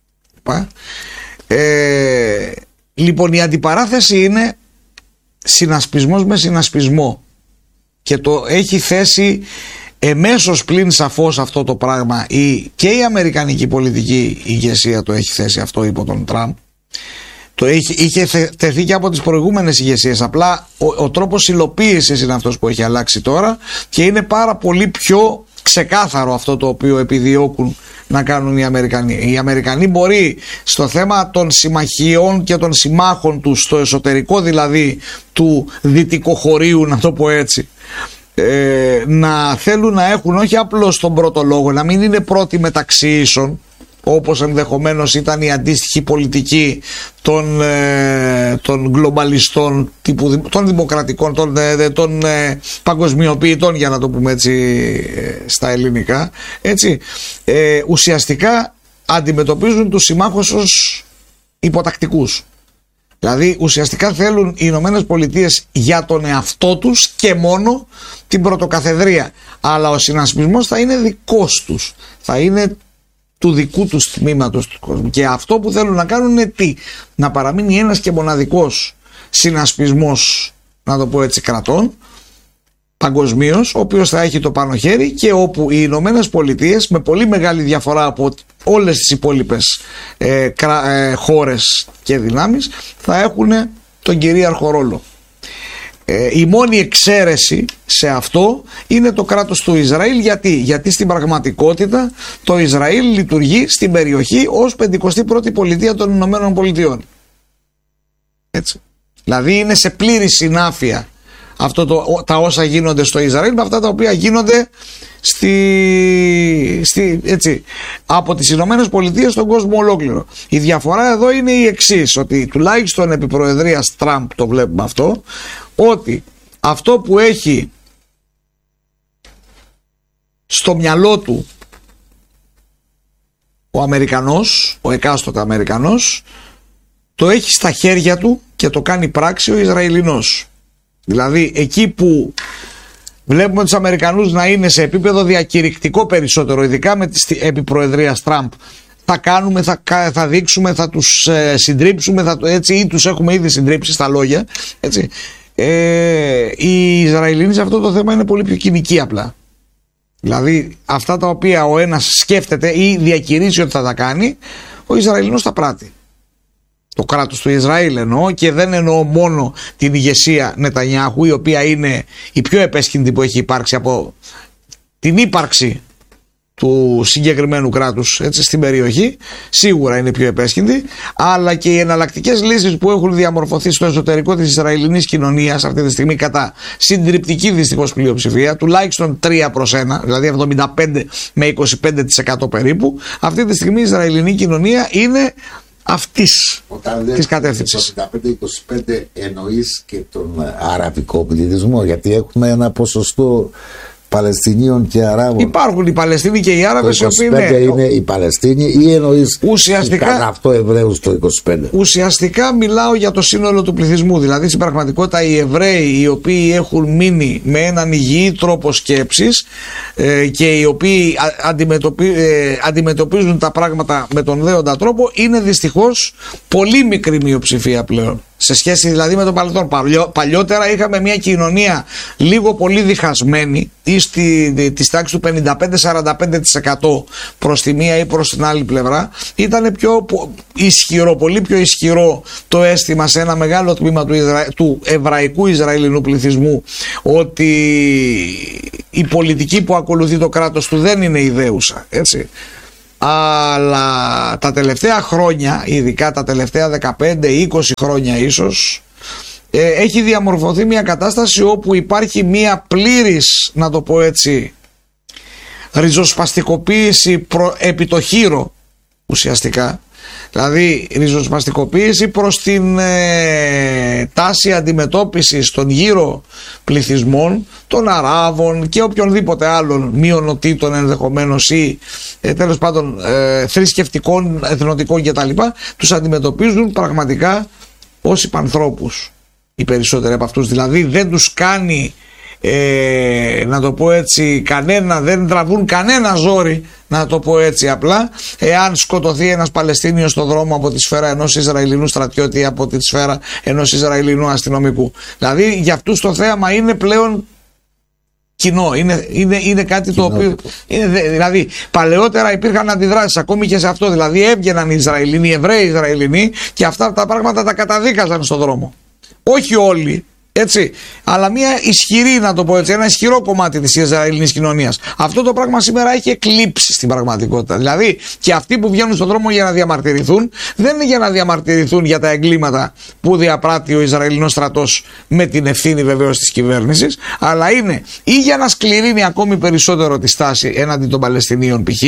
Ε, λοιπόν, η αντιπαράθεση είναι συνασπισμός με συνασπισμό και το έχει θέσει εμέσως πλην σαφώς αυτό το πράγμα η, και η αμερικανική πολιτική ηγεσία το έχει θέσει αυτό υπό τον Τραμπ. Το είχε, είχε τεθεί και από τις προηγούμενες ηγεσίες, απλά ο, ο τρόπος υλοποίησης είναι αυτός που έχει αλλάξει τώρα και είναι πάρα πολύ πιο ξεκάθαρο αυτό το οποίο επιδιώκουν να κάνουν οι Αμερικανοί. Οι Αμερικανοί μπορεί στο θέμα των συμμαχιών και των συμμάχων τους, στο εσωτερικό δηλαδή του δυτικοχωρίου, να το πω έτσι, ε, να θέλουν να έχουν όχι απλώς τον πρώτο λόγο, να μην είναι πρώτοι μεταξύ ίσων, όπως ενδεχομένως ήταν η αντίστοιχη πολιτική των, ε, των γκλομπαλιστών, τύπου, των δημοκρατικών, των, ε, των ε, παγκοσμιοποιητών, για να το πούμε έτσι ε, στα ελληνικά, έτσι, ε, ουσιαστικά αντιμετωπίζουν τους συμμάχους ως υποτακτικούς. Δηλαδή ουσιαστικά θέλουν οι Ηνωμένες Πολιτείες για τον εαυτό τους και μόνο την πρωτοκαθεδρία, αλλά ο συνασπισμός θα είναι δικός τους, θα είναι του δικού τους τμήματος του κόσμου, και αυτό που θέλουν να κάνουν είναι τι? Να παραμείνει ένας και μοναδικός συνασπισμός, να το πω έτσι, κρατών παγκοσμίως, ο οποίος θα έχει το πάνω χέρι και όπου οι Ηνωμένες Πολιτείες, με πολύ μεγάλη διαφορά από όλες τις υπόλοιπες ε, κρα, ε, χώρες και δυνάμεις, θα έχουν τον κυρίαρχο ρόλο. Ε, η μόνη εξαίρεση σε αυτό είναι το κράτος του Ισραήλ. Γιατί? Γιατί στην πραγματικότητα το Ισραήλ λειτουργεί στην περιοχή ως πενηκοστή πρώτη πολιτεία των Ηνωμένων Πολιτειών. Έτσι. Δηλαδή είναι σε πλήρη συνάφεια αυτό το, τα όσα γίνονται στο Ισραήλ με αυτά τα οποία γίνονται στη, στη, έτσι, από τις Ηνωμένες Πολιτείες στον κόσμο ολόκληρο. Η διαφορά εδώ είναι η εξής, ότι τουλάχιστον επί προεδρίας Τραμπ το βλέπουμε αυτό, ότι αυτό που έχει στο μυαλό του ο Αμερικανός, ο εκάστοτε Αμερικανός, το έχει στα χέρια του και το κάνει πράξη ο Ισραηλινός. Δηλαδή εκεί που βλέπουμε τους Αμερικανούς να είναι σε επίπεδο διακηρυκτικό περισσότερο, ειδικά με τη επί προεδρίας Τραμπ, θα κάνουμε, θα, θα δείξουμε, θα τους ε, συντρίψουμε, θα, έτσι, ή τους έχουμε ήδη συντρίψει στα λόγια, έτσι. Ε, οι Ισραηλινοί σε αυτό το θέμα είναι πολύ πιο κοινικοί απλά. Δηλαδή αυτά τα οποία ο ένας σκέφτεται ή διακηρύσει ότι θα τα κάνει, ο Ισραηλινός τα πράττει. Το κράτος του Ισραήλ εννοώ, και δεν εννοώ μόνο την ηγεσία Νετανιάχου, η οποία είναι η πιο επέσχυντη που έχει υπάρξει από την ύπαρξη του συγκεκριμένου κράτους, έτσι, στην περιοχή, σίγουρα είναι πιο επέσχυντη, αλλά και οι εναλλακτικές λύσεις που έχουν διαμορφωθεί στο εσωτερικό της Ισραηλινής κοινωνίας αυτή τη στιγμή κατά συντριπτική δυστυχώς πλειοψηφία, τουλάχιστον τρία προς ένα, δηλαδή εβδομήντα πέντε με είκοσι πέντε τοις εκατό περίπου, αυτή τη στιγμή η Ισραηλινή κοινωνία είναι αυτής της κατεύθυνσης. εβδομήντα πέντε είκοσι πέντε εννοείς και τον αραβικό πληθυσμό, γιατί έχουμε ένα ποσοστό Παλαιστινίων και Αράβων. Υπάρχουν οι Παλαιστίνοι και οι Άραβες, οι οποίοι είναι, είναι οι Παλαιστίνοι, ή εννοείς ουσιαστικά αυτό Εβραίους το είκοσι πέντε? Ουσιαστικά μιλάω για το σύνολο του πληθυσμού. Δηλαδή στην πραγματικότητα οι Εβραίοι, οι οποίοι έχουν μείνει με έναν υγιή τρόπο σκέψης ε, και οι οποίοι αντιμετωπι, ε, αντιμετωπίζουν τα πράγματα με τον δέοντα τρόπο, είναι δυστυχώς πολύ μικρή μειοψηφία πλέον Σε σχέση δηλαδή με το παρελθόν. Παλιό, παλιότερα είχαμε μια κοινωνία λίγο πολύ διχασμένη ή στη, της τάξης του πενήντα πέντε με σαράντα πέντε τοις εκατό προς τη μία ή προς την άλλη πλευρά. Ήταν πιο ισχυρό, πολύ πιο ισχυρό το αίσθημα σε ένα μεγάλο τμήμα του, Ισρα... του εβραϊκού Ισραηλινού πληθυσμού ότι η πολιτική που ακολουθεί το κράτος του δεν είναι ιδέουσα, έτσι. Αλλά τα τελευταία χρόνια, ειδικά τα τελευταία δεκαπέντε είκοσι χρόνια ίσως, ε, έχει διαμορφωθεί μια κατάσταση όπου υπάρχει μια πλήρης, να το πω έτσι, ριζοσπαστικοποίηση προ, επί το χείρο ουσιαστικά. Δηλαδή ριζοσπαστικοποίηση προς την ε, τάση αντιμετώπισης των γύρω πληθυσμών, των Αράβων και οποιονδήποτε άλλων μειονοτήτων ενδεχομένως ή ε, τέλος πάντων ε, θρησκευτικών, εθνοτικών κτλ. Τους αντιμετωπίζουν πραγματικά ως υπανθρώπους οι περισσότεροι από αυτούς. Δηλαδή δεν τους κάνει Ε, να το πω έτσι, κανένα, δεν τραβούν κανένα ζόρι, να το πω έτσι απλά, εάν σκοτωθεί ένας Παλαιστίνιος στο δρόμο από τη σφαίρα ενός Ισραηλινού στρατιώτη ή από τη σφαίρα ενός Ισραηλινού αστυνομικού. Δηλαδή για αυτούς το θέαμα είναι πλέον κοινό, είναι, είναι, είναι κάτι κοινό, το οποίο είναι, δηλαδή παλαιότερα υπήρχαν αντιδράσεις ακόμη και σε αυτό, δηλαδή έβγαιναν οι Ισραηλινοί, οι Εβραίοι Ισραηλινοί και αυτά τα πράγματα τα καταδίκαζαν στον δρόμο. Όχι όλοι, έτσι, αλλά μια ισχυρή, να το πω έτσι, ένα ισχυρό κομμάτι της Ισραηλινής κοινωνίας. Αυτό το πράγμα σήμερα έχει εκλείψει στην πραγματικότητα. Δηλαδή και αυτοί που βγαίνουν στον δρόμο για να διαμαρτυρηθούν, δεν είναι για να διαμαρτυρηθούν για τα εγκλήματα που διαπράττει ο Ισραηλινός στρατός με την ευθύνη βεβαίως της κυβέρνησης, αλλά είναι ή για να σκληρύνει ακόμη περισσότερο τη στάση έναντι των Παλαιστινίων π.χ.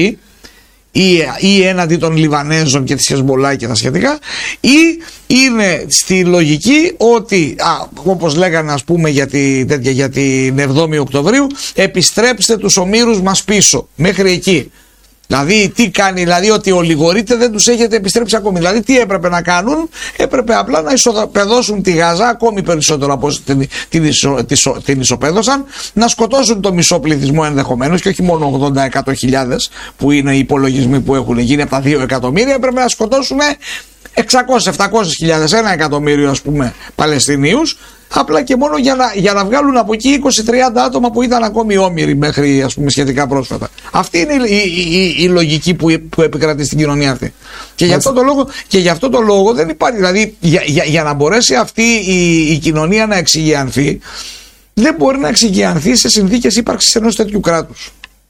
Ή, ή έναντι των Λιβανέζων και της Χεσμολά και τα σχετικά, ή είναι στη λογική ότι α, όπως λέγανε ας πούμε για, τη, τέτοια, για την εβδόμη Οκτωβρίου, επιστρέψτε τους ομήρους μας πίσω μέχρι εκεί. Δηλαδή τι κάνει, δηλαδή ότι ολιγορείτε δεν τους έχετε επιστρέψει ακόμη. Δηλαδή τι έπρεπε να κάνουν, έπρεπε απλά να ισοπεδώσουν τη Γάζα ακόμη περισσότερο από την, την, ισο, την, την ισοπαίδωσαν, να σκοτώσουν το μισό πληθυσμό ενδεχομένως και όχι μόνο ογδόντα με εκατό χιλιάδες που είναι οι υπολογισμοί που έχουν γίνει από τα δύο εκατομμύρια, έπρεπε να σκοτώσουν εξακόσιες με επτακόσιες χιλιάδες, ένα εκατομμύριο ας πούμε Παλαιστινίους, απλά και μόνο για να, για να βγάλουν από εκεί είκοσι με τριάντα άτομα που ήταν ακόμη όμοιροι μέχρι ας πούμε σχετικά πρόσφατα. Αυτή είναι η, η, η, η λογική που, που επικρατεί στην κοινωνία αυτή. Και γι' αυτό το λόγο, και γι' αυτό το λόγο δεν υπάρχει, δηλαδή για, για, για να μπορέσει αυτή η, η κοινωνία να εξηγιανθεί, δεν μπορεί να εξηγιανθεί σε συνθήκες ύπαρξης ενός τέτοιου κράτους.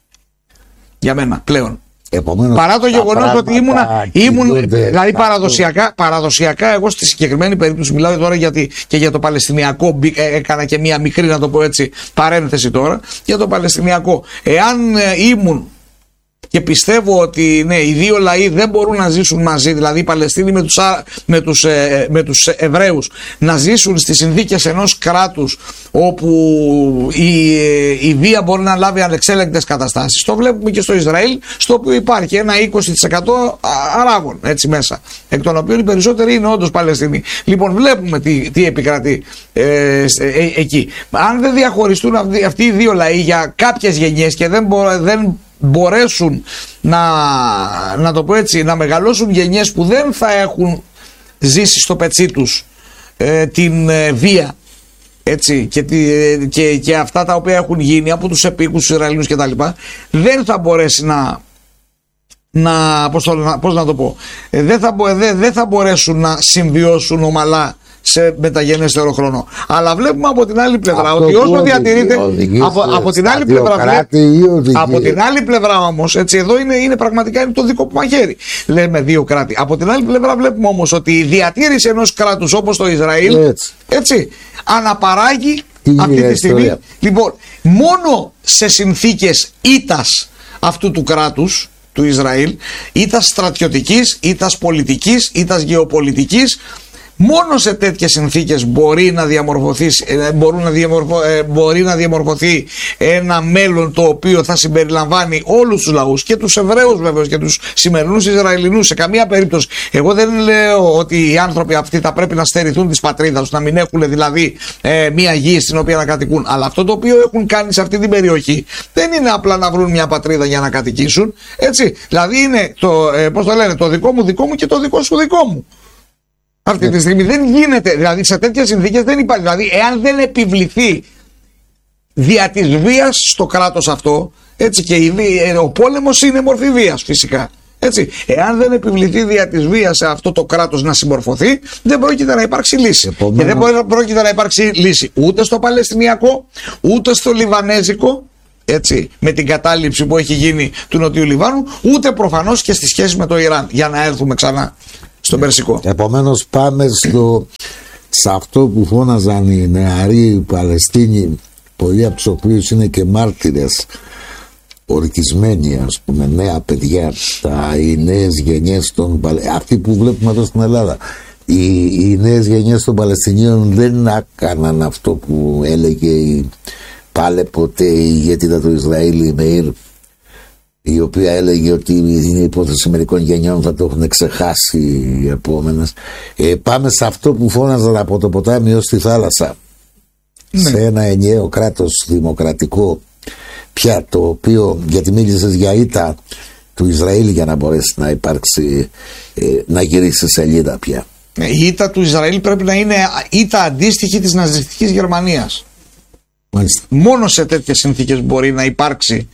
Για μένα πλέον. Επομένως, παρά το γεγονός ότι ήμουνα, ήμουν, δηλαδή παραδοσιακά, παραδοσιακά εγώ στη συγκεκριμένη περίπτωση, μιλάω τώρα γιατί, και για το Παλαιστινιακό, έκανα και μία μικρή, να το πω έτσι, παρένθεση τώρα, για το Παλαιστινιακό. Εάν ε, ήμουν και πιστεύω ότι ναι, οι δύο λαοί δεν μπορούν να ζήσουν μαζί, δηλαδή οι Παλαιστίνοι με τους, με τους, ε, με τους Εβραίους να ζήσουν στις συνθήκες ενός κράτους όπου η, η βία μπορεί να λάβει ανεξέλεγκτες καταστάσεις. Το βλέπουμε και στο Ισραήλ, στο οποίο υπάρχει ένα είκοσι τοις εκατό Αράβων έτσι μέσα, εκ των οποίων οι περισσότεροι είναι όντως Παλαιστίνοι. Λοιπόν, βλέπουμε τι, τι επικρατεί ε, ε, ε, εκεί. Αν δεν διαχωριστούν αυτοί, αυτοί οι δύο λαοί για κάποιες γενιές και δεν, μπο, δεν μπορέσουν να, να το πω έτσι, να μεγαλώσουν γενιές που δεν θα έχουν ζήσει στο πετσί τους ε, την ε, βία, έτσι, και, τη, και, και αυτά τα οποία έχουν γίνει από τους επίκους, τους Ισραηλινούς κτλ., δεν θα μπορέσει να, να, πώς, το, πώς να το πω, ε, δεν, θα, δεν, δεν θα μπορέσουν να συμβιώσουν ομαλά σε μεταγενέστερο χρόνο. Αλλά βλέπουμε από την άλλη πλευρά αυτό ότι όσο διατηρείται από, από την άλλη πλευρά από την άλλη πλευρά όμως, έτσι, εδώ είναι, είναι πραγματικά είναι το δικό μου μαχαίρι, λέμε δύο κράτη. Από την άλλη πλευρά βλέπουμε όμως ότι η διατήρηση ενός κράτους όπως το Ισραήλ έτσι, έτσι αναπαράγει τι αυτή τη στιγμή ιστορία. Λοιπόν, μόνο σε συνθήκες ήττας αυτού του κράτους του Ισραήλ, ήττας στρατιωτικής, ήττας πολιτικής, ήττας γεωπολιτικής, μόνο σε τέτοιες συνθήκες μπορεί να διαμορφωθεί, μπορεί να, διαμορφω, μπορεί να διαμορφωθεί ένα μέλλον το οποίο θα συμπεριλαμβάνει όλους τους λαούς και τους Εβραίους βέβαια και τους σημερινούς Ισραηλινούς. Σε καμία περίπτωση εγώ δεν λέω ότι οι άνθρωποι αυτοί θα πρέπει να στερηθούν της πατρίδας τους, να μην έχουν δηλαδή ε, μια γη στην οποία να κατοικούν, αλλά αυτό το οποίο έχουν κάνει σε αυτή την περιοχή δεν είναι απλά να βρουν μια πατρίδα για να κατοικήσουν, έτσι, δηλαδή είναι το, ε, πώς το λένε, το δικό μου δικό μου και το δικό σου δικό μου. Αυτή τη στιγμή δεν γίνεται. Δηλαδή σε τέτοιες συνθήκες δεν υπάρχει. Δηλαδή, εάν δεν επιβληθεί δια της βίας στο κράτος αυτό, έτσι, και η, ο πόλεμος είναι μορφή βίας φυσικά. Έτσι, εάν δεν επιβληθεί δια της βίας σε αυτό το κράτος να συμμορφωθεί, δεν πρόκειται να υπάρξει λύση. Επομένως... Και δεν πρόκειται να υπάρξει λύση ούτε στο Παλαιστινιακό, ούτε στο Λιβανέζικο, έτσι, με την κατάληψη που έχει γίνει του Νοτιού Λιβάνου, ούτε προφανώς και στη σχέση με το Ιράν, για να έρθουμε ξανά στον Περσικό. Επομένως πάμε στο, σε αυτό που φώναζαν οι νεαροί Παλαιστίνοι, πολλοί από τους οποίους είναι και μάρτυρες, ορκισμένοι, ας πούμε, νέα παιδιά, τα, οι νέες γενιές των Παλαιστινίων, αυτοί που βλέπουμε εδώ στην Ελλάδα. Οι, οι νέες γενιές των Παλαιστινίων δεν έκαναν αυτό που έλεγε η, πάλε ποτέ η ηγέτητα του Ισραήλ, η Μεΐρ, η οποία έλεγε ότι η υπόθεση μερικών γενιών θα το έχουν ξεχάσει οι επόμενες. Ε, πάμε σε αυτό που φώναζαν από το ποτάμι ως τη θάλασσα, ναι. Σε ένα ενιαίο κράτος δημοκρατικό πια, το οποίο, γιατί μίλησες για ήττα του Ισραήλ για να μπορέσει να υπάρξει, ε, να γυρίσει σελίδα πια. Η ήττα του Ισραήλ πρέπει να είναι ήττα αντίστοιχη της ναζιστικής Γερμανίας. Μάλιστα. Μόνο σε τέτοιες συνθήκες μπορεί να υπάρξει,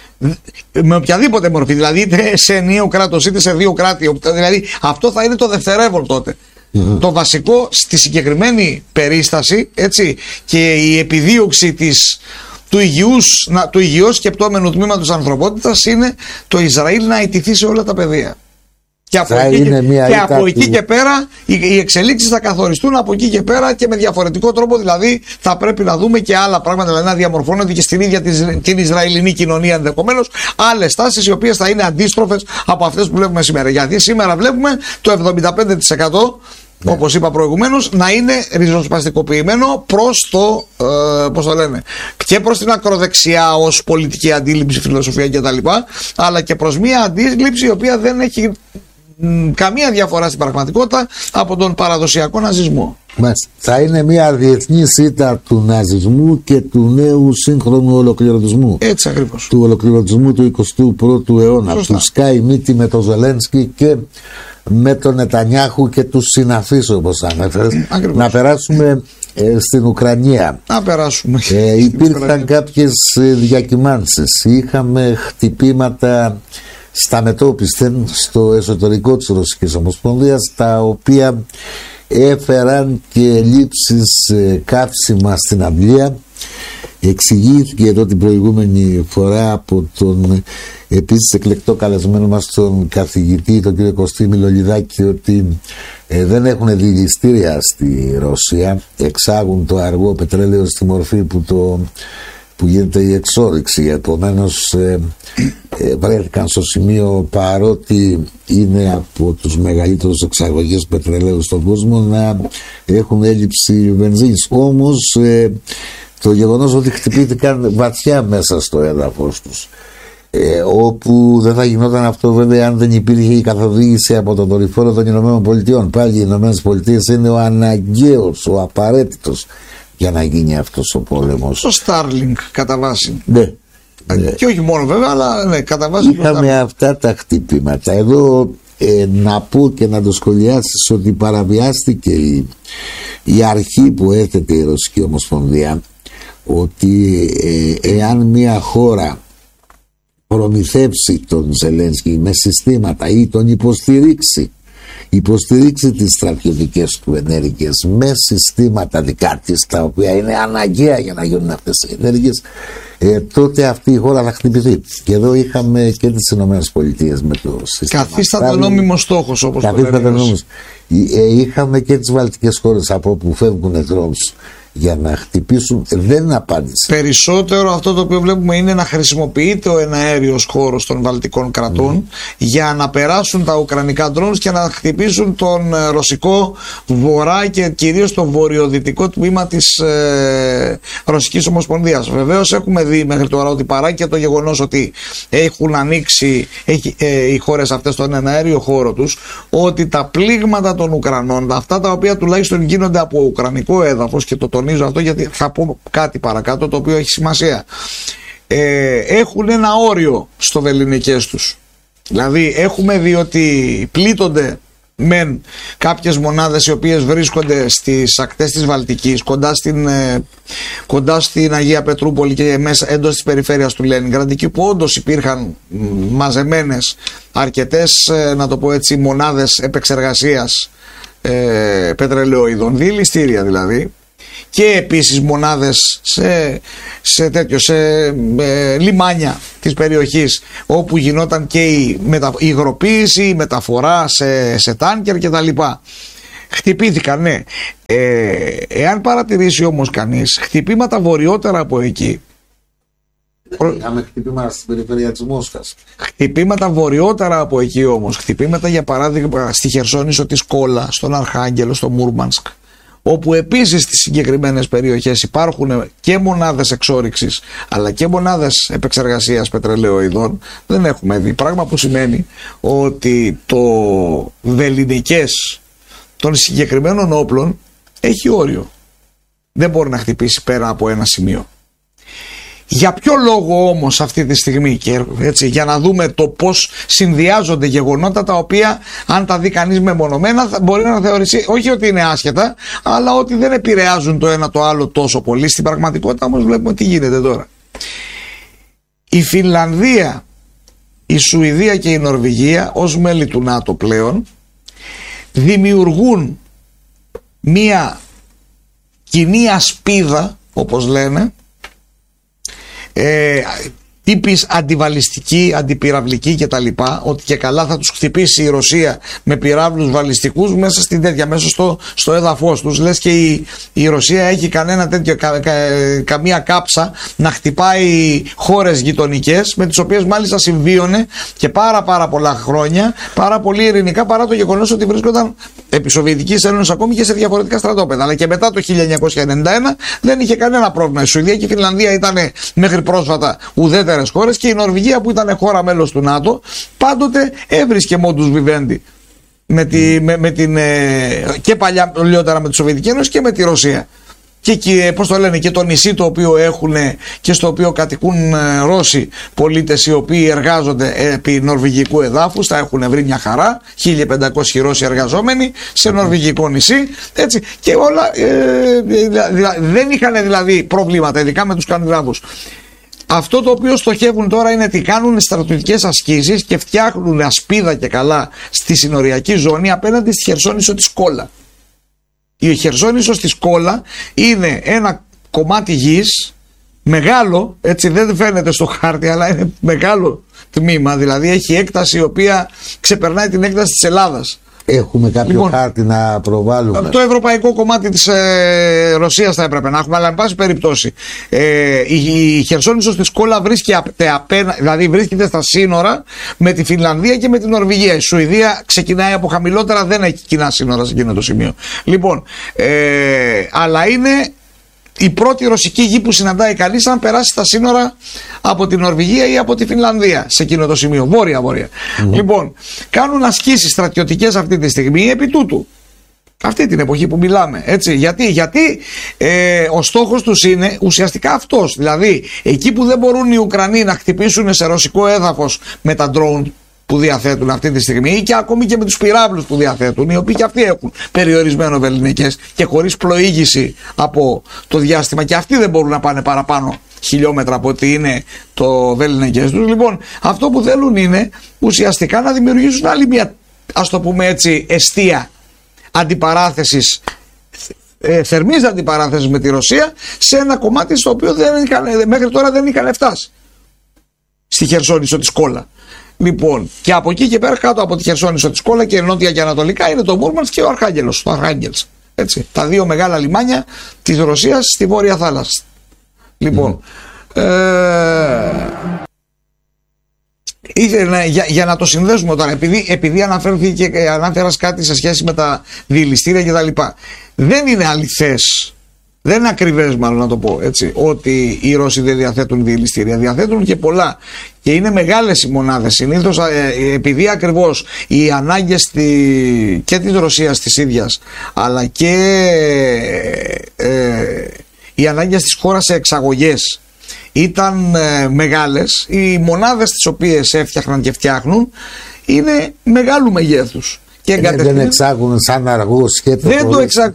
με οποιαδήποτε μορφή, δηλαδή είτε σε ενιαίο κράτος είτε σε δύο κράτη, δηλαδή αυτό θα είναι το δευτερεύον τότε. Mm-hmm. Το βασικό στη συγκεκριμένη περίσταση, έτσι, και η επιδίωξη της, του, υγιούς, να, του υγιώς σκεπτόμενου τμήματος της ανθρωπότητας είναι το Ισραήλ να ιτηθεί σε όλα τα πεδία. Και από, εκεί, και, και, από εκεί και πέρα οι, οι εξελίξεις θα καθοριστούν από εκεί και πέρα και με διαφορετικό τρόπο, δηλαδή θα πρέπει να δούμε και άλλα πράγματα, δηλαδή να διαμορφώνονται και στην ίδια της, την Ισραηλινή κοινωνία ενδεχομένως άλλες τάσεις οι οποίες θα είναι αντίστροφες από αυτές που βλέπουμε σήμερα. Γιατί σήμερα βλέπουμε το εβδομήντα πέντε τοις εκατό, ναι, όπως είπα προηγουμένως, να είναι ριζοσπαστικοποιημένο προς το, ε, πώς το λένε, και προς την ακροδεξιά ως πολιτική αντίληψη, φιλοσοφία κτλ, αλλά και προς μια αντίληψη η οποία δεν έχει μ, καμία διαφορά στην πραγματικότητα από τον παραδοσιακό ναζισμό. Μάλιστα. Θα είναι μια διεθνή ήττα του ναζισμού και του νέου σύγχρονου ολοκληρωτισμού. Έτσι ακριβώς. Του ολοκληρωτισμού του εικοστού πρώτου αιώνα. Σωστά. Που σκάει μύτη με τον Ζελένσκι και με τον Νετανιάχου και τους συναφείς, όπως ανέφερες. Να περάσουμε ε, στην Ουκρανία. Να περάσουμε. Ε, υπήρχαν κάποιες διακυμάνσεις. Είχαμε χτυπήματα στα μετώπιστεν στο εσωτερικό της Ρωσικής Ομοσπονδίας, τα οποία έφεραν και λήψεις ε, καύσιμα στην αυλία. Εξηγήθηκε εδώ την προηγούμενη φορά από τον επίσης εκλεκτό καλεσμένο μας, τον καθηγητή, τον κύριο Κωστή Μιλολιδάκη, ότι ε, δεν έχουν δηληστήρια στη Ρωσία, εξάγουν το αργό πετρέλαιο στη μορφή που, το, που γίνεται η εξόρυξη. Επομένως ε, ε, βρέθηκαν στο σημείο, παρότι είναι από τους μεγαλύτερους εξαγωγές πετρελαίου στον κόσμο, να έχουν έλλειψη βενζίνης. Όμως ε, το γεγονός ότι χτυπήθηκαν βαθιά μέσα στο έδαφος τους, ε, όπου δεν θα γινόταν αυτό βέβαια αν δεν υπήρχε η καθοδήγηση από τον δορυφόρο των Ηνωμένων Πολιτειών. Πάλι οι Ηνωμένες Πολιτείες είναι ο αναγκαίος, ο απαραίτητος για να γίνει αυτός ο πόλεμος. Το Starlink κατά βάση. Ναι. Ναι. Και όχι μόνο βέβαια, αλλά ναι, κατά βάση. Είχαμε αυτά τα χτυπήματα. Εδώ ε, να πω και να το σχολιάσεις ότι παραβιάστηκε η, η αρχή που έθετε η Ρωσική Ομοσπονδία, ότι ε, εάν μια χώρα προμηθεύσει τον Ζελένσκι με συστήματα ή τον υποστηρίξει υποστηρίξει τις στρατιωτικές του ενέργειες με συστήματα δικά της, τα οποία είναι αναγκαία για να γίνουν αυτές οι ενέργειες, ε, τότε αυτή η χώρα θα χτυπηθεί. Και εδώ είχαμε και τις Ηνωμένες Πολιτείες με το σύστημα. Καθίσταται νόμιμος στόχος, όπως το λέμε. Ε, είχαμε και τις βαλτικές χώρες από όπου φεύγουν drones για να χτυπήσουν, δεν απάντησε. Περισσότερο αυτό το οποίο βλέπουμε είναι να χρησιμοποιείται ο εναέριος χώρος των βαλτικών κρατών mm. για να περάσουν τα ουκρανικά drones και να χτυπήσουν τον ε, ρωσικό βορρά και κυρίως το βορειοδυτικό τμήμα της ε, Ρωσικής Ομοσπονδίας. Βεβαίως έχουμε δει μέχρι τώρα ότι παρά και το γεγονός ότι έχουν ανοίξει έχει, ε, οι χώρες αυτές στον εναέριο χώρο τους, ότι τα πλήγματα των Ουκρανών, αυτά τα οποία τουλάχιστον γίνονται από ουκρανικό έδαφος, και το τονίζω αυτό γιατί θα πω κάτι παρακάτω το οποίο έχει σημασία, ε, έχουν ένα όριο στο βεληνικές τους. Δηλαδή έχουμε δει ότι πλήττονται μεν κάποιες μονάδες οι οποίες βρίσκονται στις ακτές της Βαλτικής, κοντά στην, ε, κοντά στην Αγία Πετρούπολη και μέσα εντός της περιφέρειας του Λένινγκραντ, εκεί που όντως υπήρχαν μαζεμένες αρκετές, ε, να το πω έτσι, μονάδες επεξεργασίας ε, πετρελαιοειδών, διελιστήρια δηλαδή, και επίσης μονάδες σε, σε, τέτοιο, σε ε, λιμάνια της περιοχής όπου γινόταν και η, μετα, η υγροποίηση, η μεταφορά σε, σε τάνκερ και τα λοιπά. Χτυπήθηκαν, ναι. Ε, εάν παρατηρήσει όμως κανείς, χτυπήματα βορειότερα από εκεί, είχαμε χτυπήματα στην περιφέρεια της Μόσχας. Χτυπήματα βορειότερα από εκεί όμως, χτυπήματα για παράδειγμα στη Χερσόνησο της Κόλα, στον Αρχάγγελο, στο Μούρμανσκ, όπου επίσης στις συγκεκριμένες περιοχές υπάρχουν και μονάδες εξόρυξης αλλά και μονάδες επεξεργασίας πετρελαιοειδών, δεν έχουμε δει. Πράγμα που σημαίνει ότι το βεληνικές των συγκεκριμένων όπλων έχει όριο. Δεν μπορεί να χτυπήσει πέρα από ένα σημείο. Για ποιο λόγο όμως αυτή τη στιγμή, και έτσι, για να δούμε το πώς συνδυάζονται γεγονότα τα οποία αν τα δει κανείς μεμονωμένα θα μπορεί να θεωρήσει όχι ότι είναι άσχετα, αλλά ότι δεν επηρεάζουν το ένα το άλλο τόσο πολύ. Στην πραγματικότητα όμως βλέπουμε τι γίνεται τώρα. Η Φινλανδία, η Σουηδία και η Νορβηγία ως μέλη του ΝΑΤΟ πλέον δημιουργούν μία κοινή ασπίδα, όπως λένε, Ε, τύπης αντιβαλιστική, αντιπυραυλική και τα λοιπά, ότι και καλά θα τους χτυπήσει η Ρωσία με πυράβλους βαλιστικούς μέσα στην τέτοια, μέσα στο, στο έδαφος τους. Λες και η, η Ρωσία έχει κανένα τέτοιο, κα, κα, καμία κάψα να χτυπάει χώρες γειτονικές, με τις οποίες μάλιστα συμβίωνε και πάρα πάρα πολλά χρόνια, πάρα πολύ ειρηνικά, παρά το γεγονός ότι βρίσκονταν επί Σοβιετικής Ένωσης ακόμη και σε διαφορετικά στρατόπεδα. Αλλά και μετά το χίλια εννιακόσια ενενήντα ένα δεν είχε κανένα πρόβλημα. Η Σουηδία και η Φινλανδία ήταν μέχρι πρόσφατα ουδέτερες χώρες και η Νορβηγία, που ήταν χώρα μέλος του ΝΑΤΟ, πάντοτε έβρισκε modus vivendi με, τη, με, με την, και παλιότερα με τη Σοβιετική Ένωση και με τη Ρωσία. Και, και πώς το λένε, και το νησί το οποίο έχουν και στο οποίο κατοικούν Ρώσοι πολίτες οι οποίοι εργάζονται επί νορβηγικού εδάφους, τα έχουν βρει μια χαρά, χίλια πεντακόσιοι Ρώσοι εργαζόμενοι σε νορβηγικό νησί, έτσι, και όλα ε, δηλα, δεν είχαν δηλαδή προβλήματα, ειδικά με τους Σκανδινάβους. Αυτό το οποίο στοχεύουν τώρα είναι ότι κάνουν στρατιωτικές ασκήσεις και φτιάχνουν ασπίδα και καλά στη συνοριακή ζώνη απέναντι στη Χερσόνησο της Κόλα. Η Χερσόνησος της Κόλα είναι ένα κομμάτι γης μεγάλο, έτσι δεν φαίνεται στο χάρτη, αλλά είναι μεγάλο τμήμα, δηλαδή έχει έκταση η οποία ξεπερνάει την έκταση της Ελλάδας. Έχουμε κάποιο λοιπόν, χάρτη να προβάλλουμε? Το ευρωπαϊκό κομμάτι της ε, Ρωσίας θα έπρεπε να έχουμε, αλλά εν πάση περιπτώσει ε, η, η Χερσόνησος της Κόλα βρίσκεται, απένα, δηλαδή βρίσκεται στα σύνορα με τη Φινλανδία και με την Νορβηγία. Η Σουηδία ξεκινάει από χαμηλότερα, δεν έχει κοινά σύνορα σε εκείνο το σημείο. Λοιπόν, ε, αλλά είναι η πρώτη ρωσική γη που συναντάει κανείς αν περάσει τα σύνορα από την Νορβηγία ή από τη Φινλανδία σε εκείνο το σημείο, βόρεια-βόρεια. Mm-hmm. Λοιπόν, κάνουν ασκήσεις στρατιωτικές αυτή τη στιγμή επί τούτου. Αυτή την εποχή που μιλάμε. Έτσι. Γιατί, Γιατί ε, ο στόχος τους είναι ουσιαστικά αυτός. Δηλαδή, εκεί που δεν μπορούν οι Ουκρανοί να χτυπήσουν σε ρωσικό έδαφος με τα drone που διαθέτουν αυτή τη στιγμή, ή και ακόμη και με τους πυράβλους που διαθέτουν, οι οποίοι και αυτοί έχουν περιορισμένο βεληνικές και χωρίς πλοήγηση από το διάστημα, και αυτοί δεν μπορούν να πάνε παραπάνω χιλιόμετρα από ότι είναι το βεληνικές τους. Λοιπόν, αυτό που θέλουν είναι ουσιαστικά να δημιουργήσουν άλλη μια, ας το πούμε έτσι, εστία αντιπαράθεσης, ε, θερμής αντιπαράθεσης με τη Ρωσία, σε ένα κομμάτι στο οποίο δεν είχαν, μέχρι τώρα δεν είχαν φτάσει, στη Χερσόνησο της Κόλα. Λοιπόν, και από εκεί και πέρα, κάτω από τη Χερσόνησο της Κόλα και νότια και ανατολικά, είναι το Μούρμανσκ και ο Αρχάγγελος, το Αρχάγγελς. Έτσι, τα δύο μεγάλα λιμάνια της Ρωσίας στη Βόρεια Θάλασσα. Λοιπόν, mm. ε, ήθελα, για, για να το συνδέσουμε τώρα, επειδή, επειδή αναφέρθηκε, ανάφερας κάτι σε σχέση με τα διελιστήρια και τα λοιπά, δεν είναι αληθές, δεν είναι ακριβές μάλλον να το πω έτσι, ότι οι Ρώσοι δεν διαθέτουν διελιστήρια. Διαθέτουν και πολλά και είναι μεγάλες οι μονάδες. Συνήθως ε, επειδή ακριβώς οι ανάγκες τη, και της Ρωσίας της ίδιας, αλλά και ε, οι ανάγκες της χώρας σε εξαγωγές ήταν ε, μεγάλες, οι μονάδες τις οποίες έφτιαχναν και φτιάχνουν είναι μεγάλου μεγέθους. και εγκατεστημένες. Δεν εξάγουν σαν αργό σχέτο. Δεν το εξάγουν.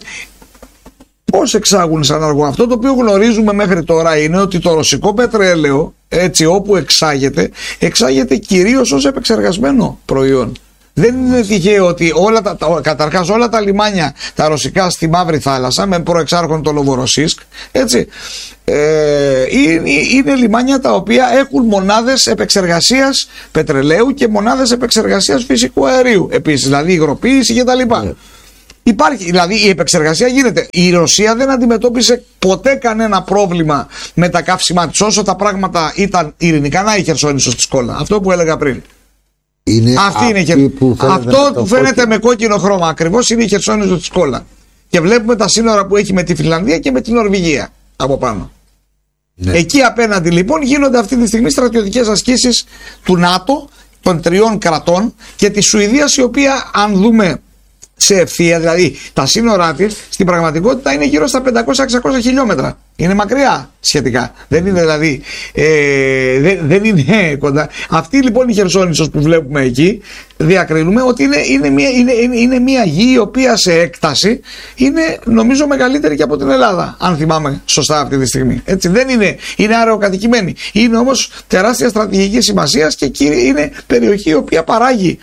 Πώς εξάγουν σαν αργό? Αυτό το οποίο γνωρίζουμε μέχρι τώρα είναι ότι το ρωσικό πετρέλαιο, έτσι όπου εξάγεται, εξάγεται κυρίως ως επεξεργασμένο προϊόν. Δεν είναι τυχαίο ότι όλα τα, τα, καταρχάς όλα τα λιμάνια τα ρωσικά στη Μαύρη Θάλασσα, με προεξάρχον το Νοβοροσίσκ, έτσι, ε, είναι, είναι λιμάνια τα οποία έχουν μονάδες επεξεργασίας πετρελαίου και μονάδες επεξεργασίας φυσικού αερίου επίσης, δηλαδή υγροποίηση κτλ. Yeah. Υπάρχει, δηλαδή η επεξεργασία γίνεται. Η Ρωσία δεν αντιμετώπισε ποτέ κανένα πρόβλημα με τα καύσιμά της όσο τα πράγματα ήταν ειρηνικά. Να η Χερσόνησος της Κόλλα, αυτό που έλεγα πριν. Είναι αυτή είναι η που αυτό που φαίνεται κόκκινο. Με κόκκινο χρώμα ακριβώς είναι η Χερσόνησος της Κόλλα. Και βλέπουμε τα σύνορα που έχει με τη Φινλανδία και με την Νορβηγία από πάνω. Ναι. Εκεί απέναντι λοιπόν γίνονται αυτή τη στιγμή στρατιωτικές ασκήσεις του ΝΑΤΟ, των τριών κρατών και της Σουηδίας, η οποία, αν δούμε σε ευθεία, δηλαδή τα σύνορά της στην πραγματικότητα είναι γύρω στα πεντακόσια με εξακόσια χιλιόμετρα. Είναι μακριά σχετικά. Δεν είναι δηλαδή ε, δεν, δεν είναι κοντά. Αυτή λοιπόν η Χερσόνησος που βλέπουμε εκεί, διακρίνουμε ότι είναι, είναι, μια, είναι, είναι, είναι μια γη η οποία σε έκταση είναι νομίζω μεγαλύτερη και από την Ελλάδα, αν θυμάμαι σωστά αυτή τη στιγμή. Έτσι, δεν είναι, είναι αεροκατοικημένη. Είναι όμως τεράστια στρατηγική σημασίας και είναι περιοχή η οποία παράγει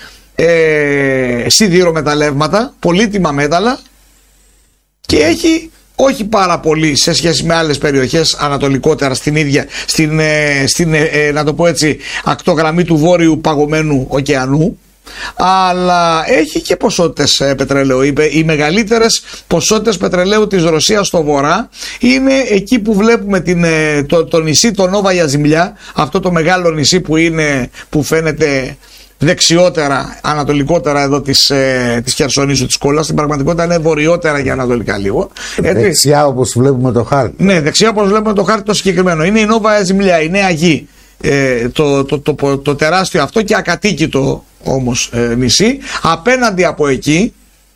Ε, σιδηρομεταλλεύματα, πολύτιμα μέταλλα και έχει όχι πάρα πολύ σε σχέση με άλλες περιοχές ανατολικότερα στην ίδια στην, ε, στην ε, ε, να το πω έτσι, ακτογραμμή του βόρειου παγωμένου ωκεανού, αλλά έχει και ποσότητες ε, πετρελαίου. Οι, οι μεγαλύτερες ποσότητες πετρελαίου της Ρωσίας στο βορρά είναι εκεί που βλέπουμε την, ε, το, το νησί το Νόβαγια Ζημλιά, αυτό το μεγάλο νησί που, είναι, που φαίνεται δεξιότερα, ανατολικότερα εδώ της, ε, της Χερσονήσου της Κόλλας. Στην πραγματικότητα είναι βορειότερα και ανατολικά λίγο. Δεξιά όπως βλέπουμε το χάρτη. Ναι, δεξιά όπως βλέπουμε το χάρτη το συγκεκριμένο. Είναι η Νόβα Ζημλιά, η Νέα Γη. Ε, το, το, το, το, το τεράστιο αυτό και ακατοίκητο όμως ε, νησί. Απέναντι από εκεί,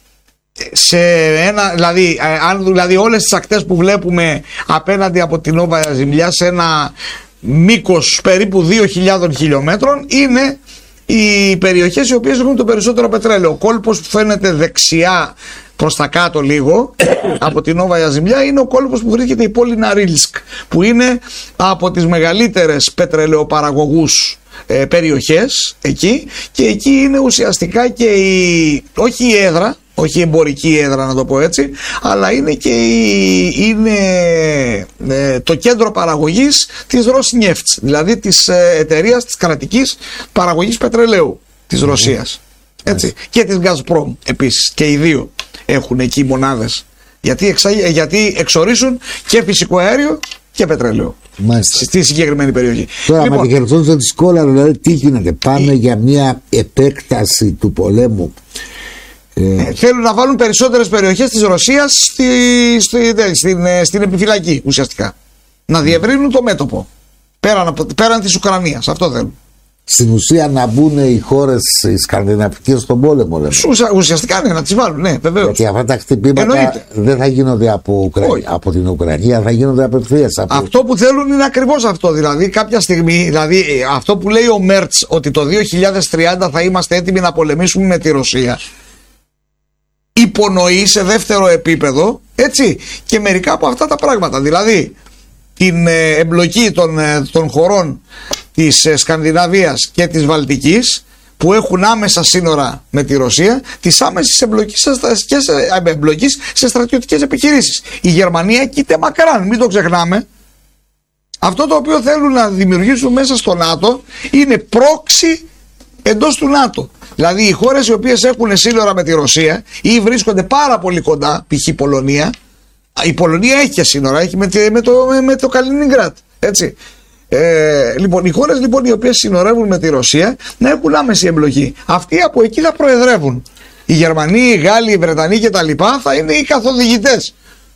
σε ένα, δηλαδή, ε, αν, δηλαδή όλες τις ακτές που βλέπουμε απέναντι από την Νόβα Ζημλιά σε ένα μήκος περίπου δύο χιλιάδες χιλιόμετρων είναι οι περιοχές οι οποίες έχουν το περισσότερο πετρέλαιο. Ο κόλπος που φαίνεται δεξιά προς τα κάτω λίγο από την Νόβα Ζημλιά είναι ο κόλπος που βρίσκεται η πόλη Ναρίλσκ, που είναι από τις μεγαλύτερες πετρελαιοπαραγωγούς ε, περιοχές εκεί, και εκεί είναι ουσιαστικά και η, όχι η έδρα, όχι η εμπορική έδρα να το πω έτσι, αλλά είναι και η, είναι, ε, το κέντρο παραγωγής της Rosneft, δηλαδή της ε, εταιρείας της κρατικής παραγωγής πετρελαίου της mm-hmm. Ρωσίας, έτσι, mm-hmm. και της Gazprom επίσης, και οι δύο έχουν εκεί μονάδες, γιατί, εξα, γιατί εξορίσουν και φυσικό αέριο και πετρέλαιο. Μάλιστα. Στη συγκεκριμένη περιοχή. Τώρα λοιπόν, με τη Χερσόνησο της Κόλλα, δηλαδή τι γίνεται? Πάμε η... για μια επέκταση του πολέμου. Ε, θέλουν να βάλουν περισσότερες περιοχές της Ρωσίας στη, στη, στην, στην επιφυλακή ουσιαστικά. Να διευρύνουν το μέτωπο πέραν, πέραν της Ουκρανίας. Αυτό θέλουν. Στην ουσία να μπουν οι χώρες οι σκανδιναβικές στον πόλεμο, λέμε. Ουσια, ουσιαστικά ναι, να τις βάλουν, ναι, βεβαίως. Γιατί αυτά τα χτυπήματα εννοείται. Δεν θα γίνονται από, Ουκρα... από την Ουκρανία, θα γίνονται απευθείας. Από... Αυτό που θέλουν είναι ακριβώς αυτό. Δηλαδή, κάποια στιγμή, δηλαδή, αυτό που λέει ο Μέρτς, ότι το δύο χιλιάδες τριάντα θα είμαστε έτοιμοι να πολεμήσουμε με τη Ρωσία, υπονοεί σε δεύτερο επίπεδο, έτσι, και μερικά από αυτά τα πράγματα. Δηλαδή, την ε, εμπλοκή των, ε, των χωρών της ε, Σκανδιναβίας και της Βαλτικής, που έχουν άμεσα σύνορα με τη Ρωσία, της άμεσης εμπλοκής σε, σε, εμπλοκής σε στρατιωτικές επιχειρήσεις. Η Γερμανία κοίται μακράν, μην το ξεχνάμε. Αυτό το οποίο θέλουν να δημιουργήσουν μέσα στο ΝΑΤΟ είναι πρόξη εντός του ΝΑΤΟ. Δηλαδή οι χώρες οι οποίες έχουν σύνορα με τη Ρωσία ή βρίσκονται πάρα πολύ κοντά, π.χ. η Πολωνία. Η Πολωνία έχει και σύνορα, έχει με, με το, με, με το Καλινίνγκρατ, έτσι. Ε, λοιπόν, οι χώρες λοιπόν οι οποίες συνορεύουν με τη Ρωσία να έχουν άμεση εμπλοκή. Αυτοί από εκεί θα προεδρεύουν. Οι Γερμανοί, οι Γάλλοι, οι Βρετανοί κτλ. Θα είναι οι καθοδηγητές.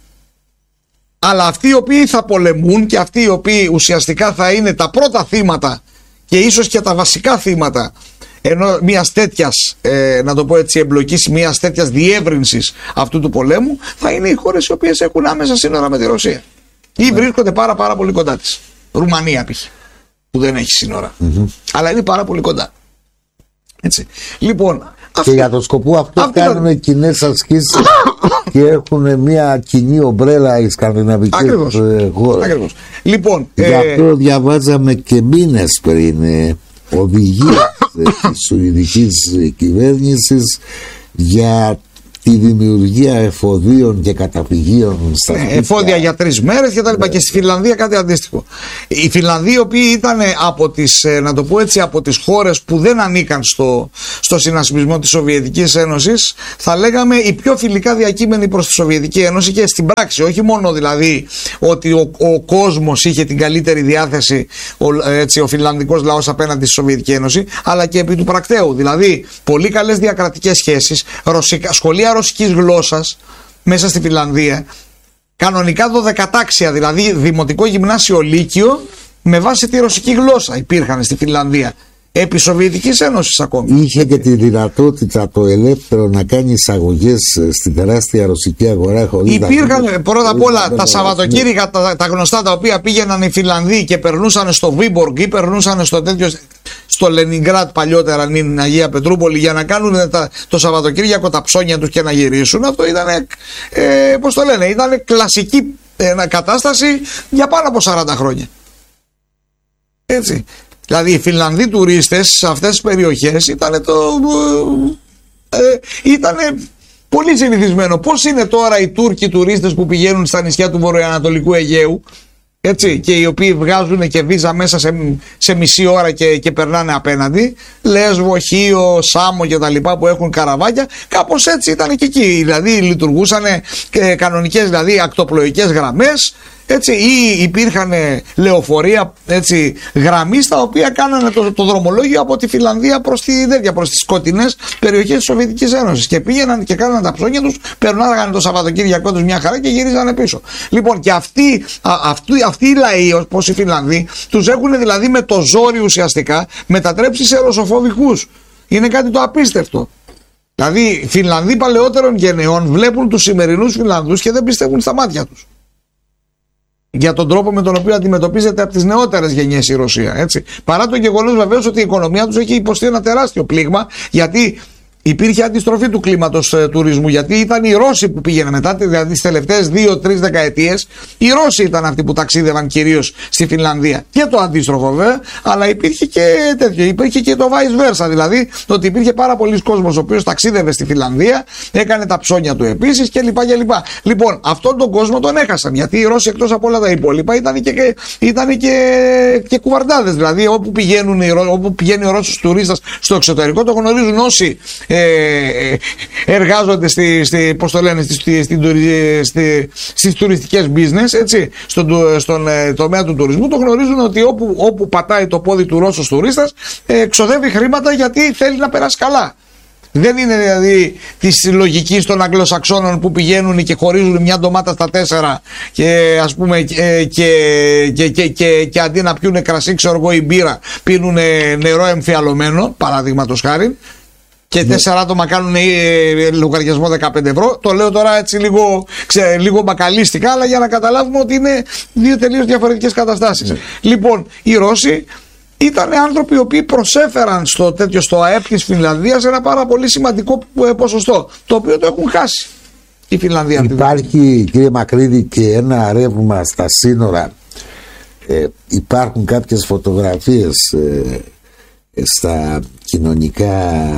Αλλά αυτοί οι οποίοι θα πολεμούν και αυτοί οι οποίοι ουσιαστικά θα είναι τα πρώτα θύματα και ίσως και τα βασικά θύματα ενώ μιας τέτοιας, ε, να το πω έτσι, εμπλοκής, μιας τέτοιας διεύρυνσης αυτού του πολέμου, θα είναι οι χώρες οι οποίες έχουν άμεσα σύνορα με τη Ρωσία ή βρίσκονται πάρα πάρα πολύ κοντά της. Ρουμανία π.χ. που δεν έχει σύνορα, mm-hmm. αλλά είναι πάρα πολύ κοντά. Έτσι. Λοιπόν, Και για τον σκοπό αυτό αυτή κάνουν θα... κοινές ασκήσεις και έχουν μια κοινή ομπρέλα οι σκανδιναβικές χώρες. Ακριβώς. Λοιπόν, γι' αυτό ε... διαβάζαμε και μήνες πριν ε, οδηγία της σουηδικής κυβέρνησης για τη δημιουργία εφοδίων και καταφυγίων στα ναι, εφόδια για τρεις μέρες και τα λοιπά. Ναι. Και στη Φινλανδία κάτι αντίστοιχο. Οι Φινλανδοί, οι οποίοι ήταν από τις, να το πω έτσι, από τις χώρες που δεν ανήκαν στο, στο συνασπισμό της Σοβιετικής Ένωσης, θα λέγαμε οι πιο φιλικά διακείμενοι προς τη Σοβιετική Ένωση και στην πράξη. Όχι μόνο δηλαδή ότι ο, ο κόσμος είχε την καλύτερη διάθεση, ο, έτσι, ο φινλανδικός λαός απέναντι στη Σοβιετική Ένωση, αλλά και επί του πρακτέου. Δηλαδή, πολύ καλές διακρατικές σχέσεις, ρωσικά, σχολεία ρωσικής γλώσσας μέσα στη Φινλανδία, κανονικά δωδεκατάξια, δηλαδή δημοτικό γυμνάσιο λύκειο με βάση τη ρωσική γλώσσα υπήρχαν στη Φινλανδία επί Σοβιετικής Ένωσης ακόμη. Είχε και τη δυνατότητα το ελεύθερο να κάνει εισαγωγές στην τεράστια ρωσική αγορά χωρίς. Υπήρχαν να... πρώτα απ' όλα τα Σαββατοκύριακα τα, τα γνωστά, τα οποία πήγαιναν οι Φινλανδοί και περνούσαν στο Βίμποργκ ή περνούσαν στο τέτοιο, στο Λενινγκράτ παλιότερα, την Αγία Πετρούπολη, για να κάνουν τα, το Σαββατοκύριακο τα ψώνια τους και να γυρίσουν. Αυτό ήταν, ε, πώς το λένε, ήταν κλασική ε, κατάσταση για πάνω από σαράντα χρόνια. Έτσι. Δηλαδή οι Φινλανδοί τουρίστες σε αυτές τις περιοχές ήταν το... Ε, ήτανε πολύ συνηθισμένο. Πώς είναι τώρα οι Τούρκοι τουρίστες που πηγαίνουν στα νησιά του βορειοανατολικού Αιγαίου, έτσι, και οι οποίοι βγάζουν και βίζα μέσα σε, σε μισή ώρα και, και περνάνε απέναντι, Λέσβο, Χίο, Σάμο και τα λοιπά που έχουν καραβάκια, κάπως έτσι ήταν και εκεί. Δηλαδή λειτουργούσαν ε, κανονικές, δηλαδή ακτοπλοϊκές γραμμές, έτσι, ή υπήρχαν λεωφορεία, έτσι, γραμμή τα οποία κάνανε το, το δρομολόγιο από τη Φινλανδία προς, τη, τέτοια, προς τις σκοτεινές περιοχές της Σοβιετικής Ένωσης και πήγαιναν και κάνανε τα ψώνια τους, περνάγανε το Σαββατοκύριακό τους μια χαρά και γυρίζανε πίσω. Λοιπόν, και αυτοί, α, αυτοί, αυτοί οι λαοί, όπως οι Φινλανδοί, τους έχουν δηλαδή με το ζόρι ουσιαστικά μετατρέψει σε ρωσοφοβικούς. Είναι κάτι το απίστευτο. Δηλαδή οι Φινλανδοί παλαιότερων γενεών βλέπουν τους σημερινούς Φινλανδούς και δεν πιστεύουν στα μάτια τους για τον τρόπο με τον οποίο αντιμετωπίζεται από τις νεότερες γενιές η Ρωσία. Έτσι. Παρά το γεγονός βεβαίως ότι η οικονομία τους έχει υποστεί ένα τεράστιο πλήγμα, γιατί υπήρχε αντιστροφή του κλίματος ε, τουρισμού, γιατί ήταν οι Ρώσοι που πήγαιναν μετά, δηλαδή τις τελευταίες δύο τρεις δεκαετίες, οι Ρώσοι ήταν αυτοί που ταξίδευαν κυρίως στη Φινλανδία. Και το αντίστροφο βέβαια, αλλά υπήρχε και τέτοιο, υπήρχε και το vice versa, δηλαδή ότι υπήρχε πάρα πολλοί κόσμος ο οποίος ταξίδευε στη Φινλανδία, έκανε τα ψώνια του επίσης κλπ. Λοιπόν, αυτόν τον κόσμο τον έχασαν, γιατί οι Ρώσοι εκτός από όλα τα υπόλοιπα ήταν και, ήταν και, και κουβαρντάδες, δηλαδή όπου, πηγαίνουν, όπου πηγαίνει ο Ρώσος τουρίστας στο εξωτερικό το γνωρίζουν όσοι Ε, εργάζονται στη, στη, πώς το λένε, στη, στη, στη, στη, στις τουριστικές business, έτσι, στον, στον ε, τομέα του τουρισμού, το γνωρίζουν ότι όπου, όπου πατάει το πόδι του Ρώσος τουρίστας ε, ξοδεύει χρήματα γιατί θέλει να περάσει καλά. Δεν είναι δηλαδή της λογικής των Αγγλοσαξώνων που πηγαίνουν και χωρίζουν μια ντομάτα στα τέσσερα και ας πούμε και, και, και, και, και, και αντί να πιούνε κρασί, ξέρω εγώ, ή μπύρα, πίνουν νερό εμφιαλωμένο, παραδείγματος χάρη, και τέσσερα άτομα κάνουν ε, λογαριασμό δεκαπέντε ευρώ. Το λέω τώρα έτσι λίγο, ξέ, λίγο μπακαλίστικα, αλλά για να καταλάβουμε ότι είναι δύο τελείως διαφορετικές καταστάσεις. Mm. Λοιπόν, οι Ρώσοι ήταν άνθρωποι οι οποίοι προσέφεραν στο, τέτοιο, στο ΑΕΠ της Φινλανδίας ένα πάρα πολύ σημαντικό ποσοστό, το οποίο το έχουν χάσει η Φινλανδία. Υπάρχει, κύριε Μακρύδη, και ένα ρεύμα στα σύνορα. Ε, υπάρχουν κάποιες φωτογραφίες ε, στα κοινωνικά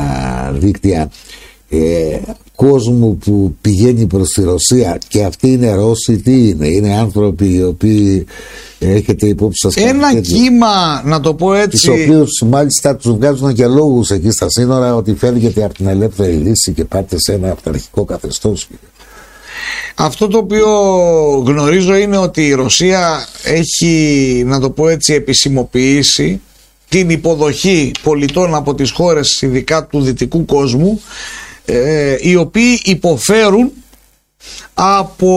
δίκτυα ε, κόσμου που πηγαίνει προς τη Ρωσία, και αυτοί είναι Ρώσοι. Τι είναι, είναι άνθρωποι οι οποίοι έχετε υπόψη σας ένα τέτοιο, κύμα, να το πω έτσι, τους οποίους μάλιστα τους βγάζουν και λόγους εκεί στα σύνορα ότι φεύγετε από την ελεύθερη Δύση και πάτε σε ένα αυταρχικό καθεστώς. Αυτό το οποίο γνωρίζω είναι ότι η Ρωσία έχει, να το πω έτσι, επισημοποιήσει την υποδοχή πολιτών από τις χώρες ειδικά του δυτικού κόσμου, ε, οι οποίοι υποφέρουν από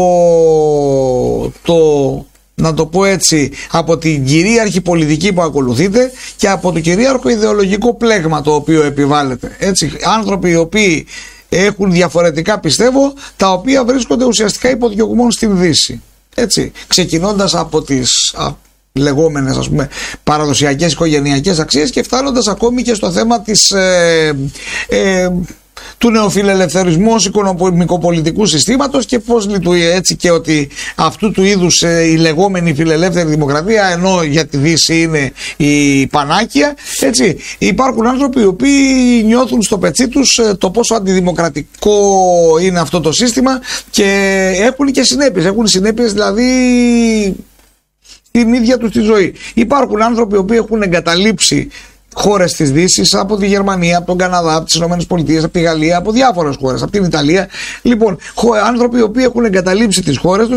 το, να το πω έτσι, από την κυρίαρχη πολιτική που ακολουθείται και από το κυρίαρχο ιδεολογικό πλέγμα το οποίο επιβάλλεται. Έτσι, άνθρωποι οι οποίοι έχουν διαφορετικά, πιστεύω, τα οποία βρίσκονται ουσιαστικά υποδιωγμών στην Δύση. Έτσι, ξεκινώντας από τις λεγόμενες, ας πούμε, παραδοσιακές οικογενειακές αξίες και φτάνοντας ακόμη και στο θέμα της ε, ε, του νεοφιλελευθερισμού ως οικονομικοπολιτικού συστήματος και πώς λειτουργεί, έτσι και ότι αυτού του είδους ε, η λεγόμενη φιλελεύθερη δημοκρατία, ενώ για τη Δύση είναι η πανάκια, έτσι. Υπάρχουν άνθρωποι οι οποίοι νιώθουν στο πετσί τους ε, το πόσο αντιδημοκρατικό είναι αυτό το σύστημα και έχουν και συνέπειες, έχουν συνέπειες δηλαδή την ίδια τους τη ζωή. Υπάρχουν άνθρωποι οι οποίοι έχουν εγκαταλείψει χώρες της Δύσης, από τη Γερμανία, από τον Καναδά, από τις Ηνωμένες Πολιτείες, από τη Γαλλία, από διάφορες χώρες, από την Ιταλία. Λοιπόν, άνθρωποι οι οποίοι έχουν εγκαταλείψει τις χώρες τους